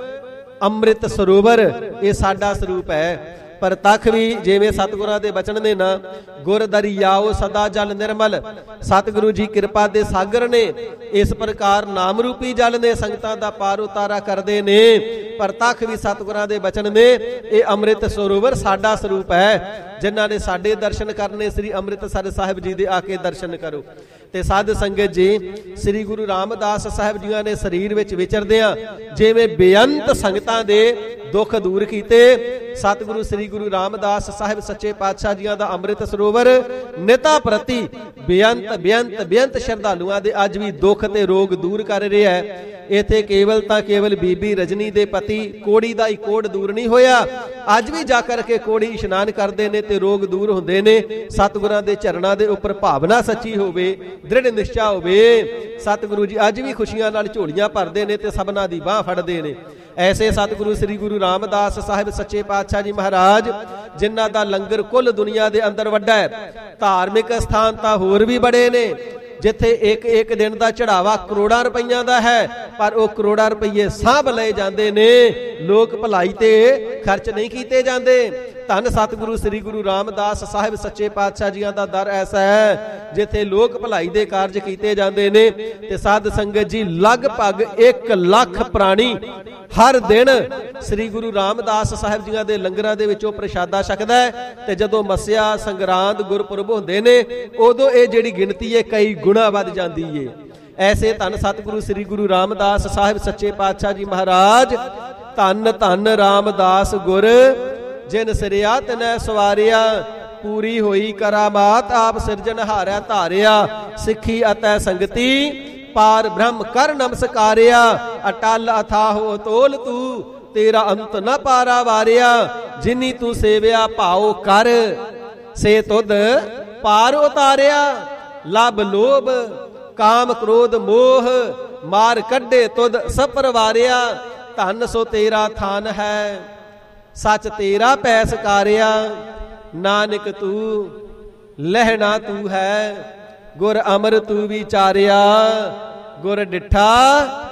ਅੰਮ੍ਰਿਤ ਸਰੋਵਰ ਇਹ ਸਾਡਾ ਸਰੂਪ ਹੈ। ਪਰ ਤਖ ਵੀ ਜਿਵੇਂ ਸਤਿਗੁਰਾਂ ਦੇ ਬਚਨ ਨੇ ਨਾ ਗੁਰ ਦਰਿਆਓ ਸਦਾ ਜਲ ਨਿਰਮਲ। ਸਤਿਗੁਰੂ ਜੀ ਕਿਰਪਾ ਦੇ ਸਾਗਰ ਨੇ। ਇਸ ਪ੍ਰਕਾਰ ਨਾਮ ਰੂਪੀ ਜਲ ਨੇ ਸੰਗਤਾਂ ਦਾ ਪਾਰ ਉਤਾਰਾ ਕਰਦੇ ਨੇ। ਪਰ ਤਖ ਵੀ ਸਤਿਗੁਰਾਂ ਦੇ ਬਚਨ ਨੇ ਇਹ ਅੰਮ੍ਰਿਤ ਸਰੋਵਰ ਸਾਡਾ ਸਰੂਪ ਹੈ। ਜਿਨ੍ਹਾਂ ਨੇ ਸਾਡੇ ਦਰਸ਼ਨ ਕਰਨੇ ਸ੍ਰੀ ਅੰਮ੍ਰਿਤਸਰ ਸਾਹਿਬ ਜੀ ਦੇ ਆ ਕੇ ਦਰਸ਼ਨ ਕਰੋ। ਤੇ ਸਾਧ ਸੰਗਤ ਜੀ ਸ੍ਰੀ ਗੁਰੂ ਰਾਮਦਾਸ ਸਾਹਿਬ ਜੀਆਂ ਨੇ ਸਰੀਰ ਵਿੱਚ ਵਿਚਰਦਿਆਂ ਜਿਵੇਂ ਬੇਅੰਤ ਸੰਗਤਾਂ ਦੇ ਦੁੱਖ ਦੂਰ ਕੀਤੇ। ਸਤਿਗੁਰੂ ਸ੍ਰੀ ਗੁਰੂ ਰਾਮਦਾਸ ਸਾਹਿਬ ਸੱਚੇ ਪਾਤਸ਼ਾਹ ਜੀਆਂ ਦਾ ਅੰਮ੍ਰਿਤ ਸਰੋਵਰ ਨਿਤਾ ਪ੍ਰਤੀ ਬੇਅੰਤ ਬੇਅੰਤ ਬੇਅੰਤ ਸ਼ਰਧਾਲੂਆਂ ਦੇ ਅੱਜ ਵੀ ਦੁੱਖ ਤੇ ਰੋਗ ਦੂਰ ਕਰ ਰਿਹਾ ਹੈ। ਇੱਥੇ ਕੇਵਲ ਤਾਂ ਕੇਵਲ ਬੀਬੀ ਰਜਨੀ ਦੇ ਪਤੀ ਕੋੜੀ ਦਾ ਹੀ ਕੋੜ ਦੂਰ ਨਹੀਂ ਹੋਇਆ, ਅੱਜ ਵੀ ਜਾ ਕਰਕੇ ਕੋੜੀ ਇਸ਼ਨਾਨ ਕਰਦੇ ਨੇ ਤੇ ਰੋਗ ਦੂਰ ਹੁੰਦੇ ਨੇ। ਸਤਿਗੁਰਾਂ ਦੇ ਚਰਨਾਂ ਦੇ ਉੱਪਰ ਭਾਵਨਾ ਸੱਚੀ ਹੋਵੇ, ਦ੍ਰਿੜ ਨਿਸ਼ਚਾ ਹੋਵੇ। ਸਤਿਗੁਰੂ ਜੀ ਅੱਜ ਵੀ ਖੁਸ਼ੀਆਂ ਨਾਲ ਝੋਲੀਆਂ ਭਰਦੇ ਨੇ ਤੇ ਸਭਨਾਂ ਦੀ ਬਾਹ ਫੜਦੇ ਨੇ। ਐਸੇ ਸਤਿਗੁਰੂ ਸ੍ਰੀ ਗੁਰੂ ਰਾਮਦਾਸ ਸਾਹਿਬ ਸੱਚੇ ਪਾਤਸ਼ਾਹ ਜੀ ਮਹਾਰਾਜ ਜਿਨ੍ਹਾਂ ਦਾ ਲੰਗਰ ਕੁੱਲ ਦੁਨੀਆ ਦੇ ਅੰਦਰ ਵੱਡਾ ਹੈ। ਧਾਰਮਿਕ ਸਥਾਨ ਤਾਂ ਹੋਰ ਵੀ ਬੜੇ ਨੇ ਜਿੱਥੇ ਇੱਕ ਇੱਕ ਦਿਨ ਦਾ ਚੜਾਵਾ ਕਰੋੜਾਂ ਰੁਪਈਆਂ ਦਾ ਹੈ, ਪਰ ਉਹ ਕਰੋੜਾਂ ਰੁਪਈਏ ਸਾਂਭ ਲਏ ਜਾਂਦੇ ਨੇ, ਲੋਕ ਭਲਾਈ ਤੇ ਖਰਚ ਨਹੀਂ ਕੀਤੇ ਜਾਂਦੇ। ਧੰਨ ਸਤਿਗੁਰੂ ਸ੍ਰੀ ਗੁਰੂ ਰਾਮਦਾਸ ਸਾਹਿਬ ਸੱਚੇ ਪਾਤਸ਼ਾਹ ਜੀਆਂ ਦਾ ਦਰ ਐਸਾ ਹੈ ਜਿੱਥੇ ਲੋਕ ਭਲਾਈ ਦੇ ਕਾਰਜ ਕੀਤੇ ਜਾਂਦੇ ਨੇ। ਤੇ ਸਾਧ ਸੰਗਤ ਜੀ ਲਗਭਗ ਇੱਕ ਲੱਖ ਪ੍ਰਾਣੀ ਹਰ ਦਿਨ ਸ੍ਰੀ ਗੁਰੂ ਰਾਮਦਾਸ ਸਾਹਿਬ ਜੀਆਂ ਦੇ ਲੰਗਰਾਂ ਦੇ ਵਿੱਚੋਂ ਪ੍ਰਸ਼ਾਦਾ ਛਕਦਾ ਹੈ। ਤੇ ਜਦੋਂ ਮੱਸਿਆ ਸੰਗਰਾਂਦ ਗੁਰਪੁਰਬ ਹੁੰਦੇ ਨੇ ਉਦੋਂ ਇਹ ਜਿਹੜੀ ਗਿਣਤੀ ਹੈ ਕਈ ਗੁਣਾ ਵੱਧ ਜਾਂਦੀ ਏ। ਐਸੇ ਧੰਨ ਸਤਿਗੁਰੂ ਸ੍ਰੀ ਗੁਰੂ ਰਾਮਦਾਸ ਸਾਹਿਬ ਸੱਚੇ ਪਾਤਸ਼ਾਹ ਜੀ ਮਹਾਰਾਜ। ਧੰਨ ਧੰਨ ਰਾਮਦਾਸ ਗੁਰ ਜਿਨ ਸਿਰਿਆ ਤਨੈ ਸਵਾਰਿਆ, ਪੂਰੀ ਹੋਈ ਕਰਾਮਾਤ ਆਪ ਸਿਰਜਣਹਾਰਿਆ ਧਾਰਿਆ। ਸਿੱਖੀ ਅਤੇ ਸੰਗਤੀ ਪਾਰ ਬ੍ਰਹਮ ਕਰ ਨਮਸਕਾਰਿਆ, ਅਟਲ ਅਥਾਹੋ ਤੋਲ ਤੂੰ ਤੇਰਾ ਅੰਤ ਨ ਪਾਰਾ ਵਾਰਿਆ। ਜਿਨੀ ਤੂੰ ਸੇਵਿਆ ਭਾਉ ਕਰ ਸੇ ਤੁਧ ਪਾਰ ਉਤਾਰਿਆ। ਲਬ ਲੋਭ ਕਾਮ ਕ੍ਰੋਧ ਮੋਹ ਮਾਰ ਕੱਢੇ ਤੁਧ ਸਪਰ ਵਾਰਿਆ। ਧਨ ਸੋ ਤੇਰਾ ਥਾਨ ਹੈ ਸੱਚ ਤੇਰਾ ਪੈ ਸਕਾਰਿਆ। ਨਾਨਕ ਤੂੰ ਲਹਿਣਾ ਤੂੰ ਹੈ ਗੁਰ ਅਮਰ ਤੂੰ ਵਿਚਾਰਿਆ। ਗੁਰ ਡਿਠਾ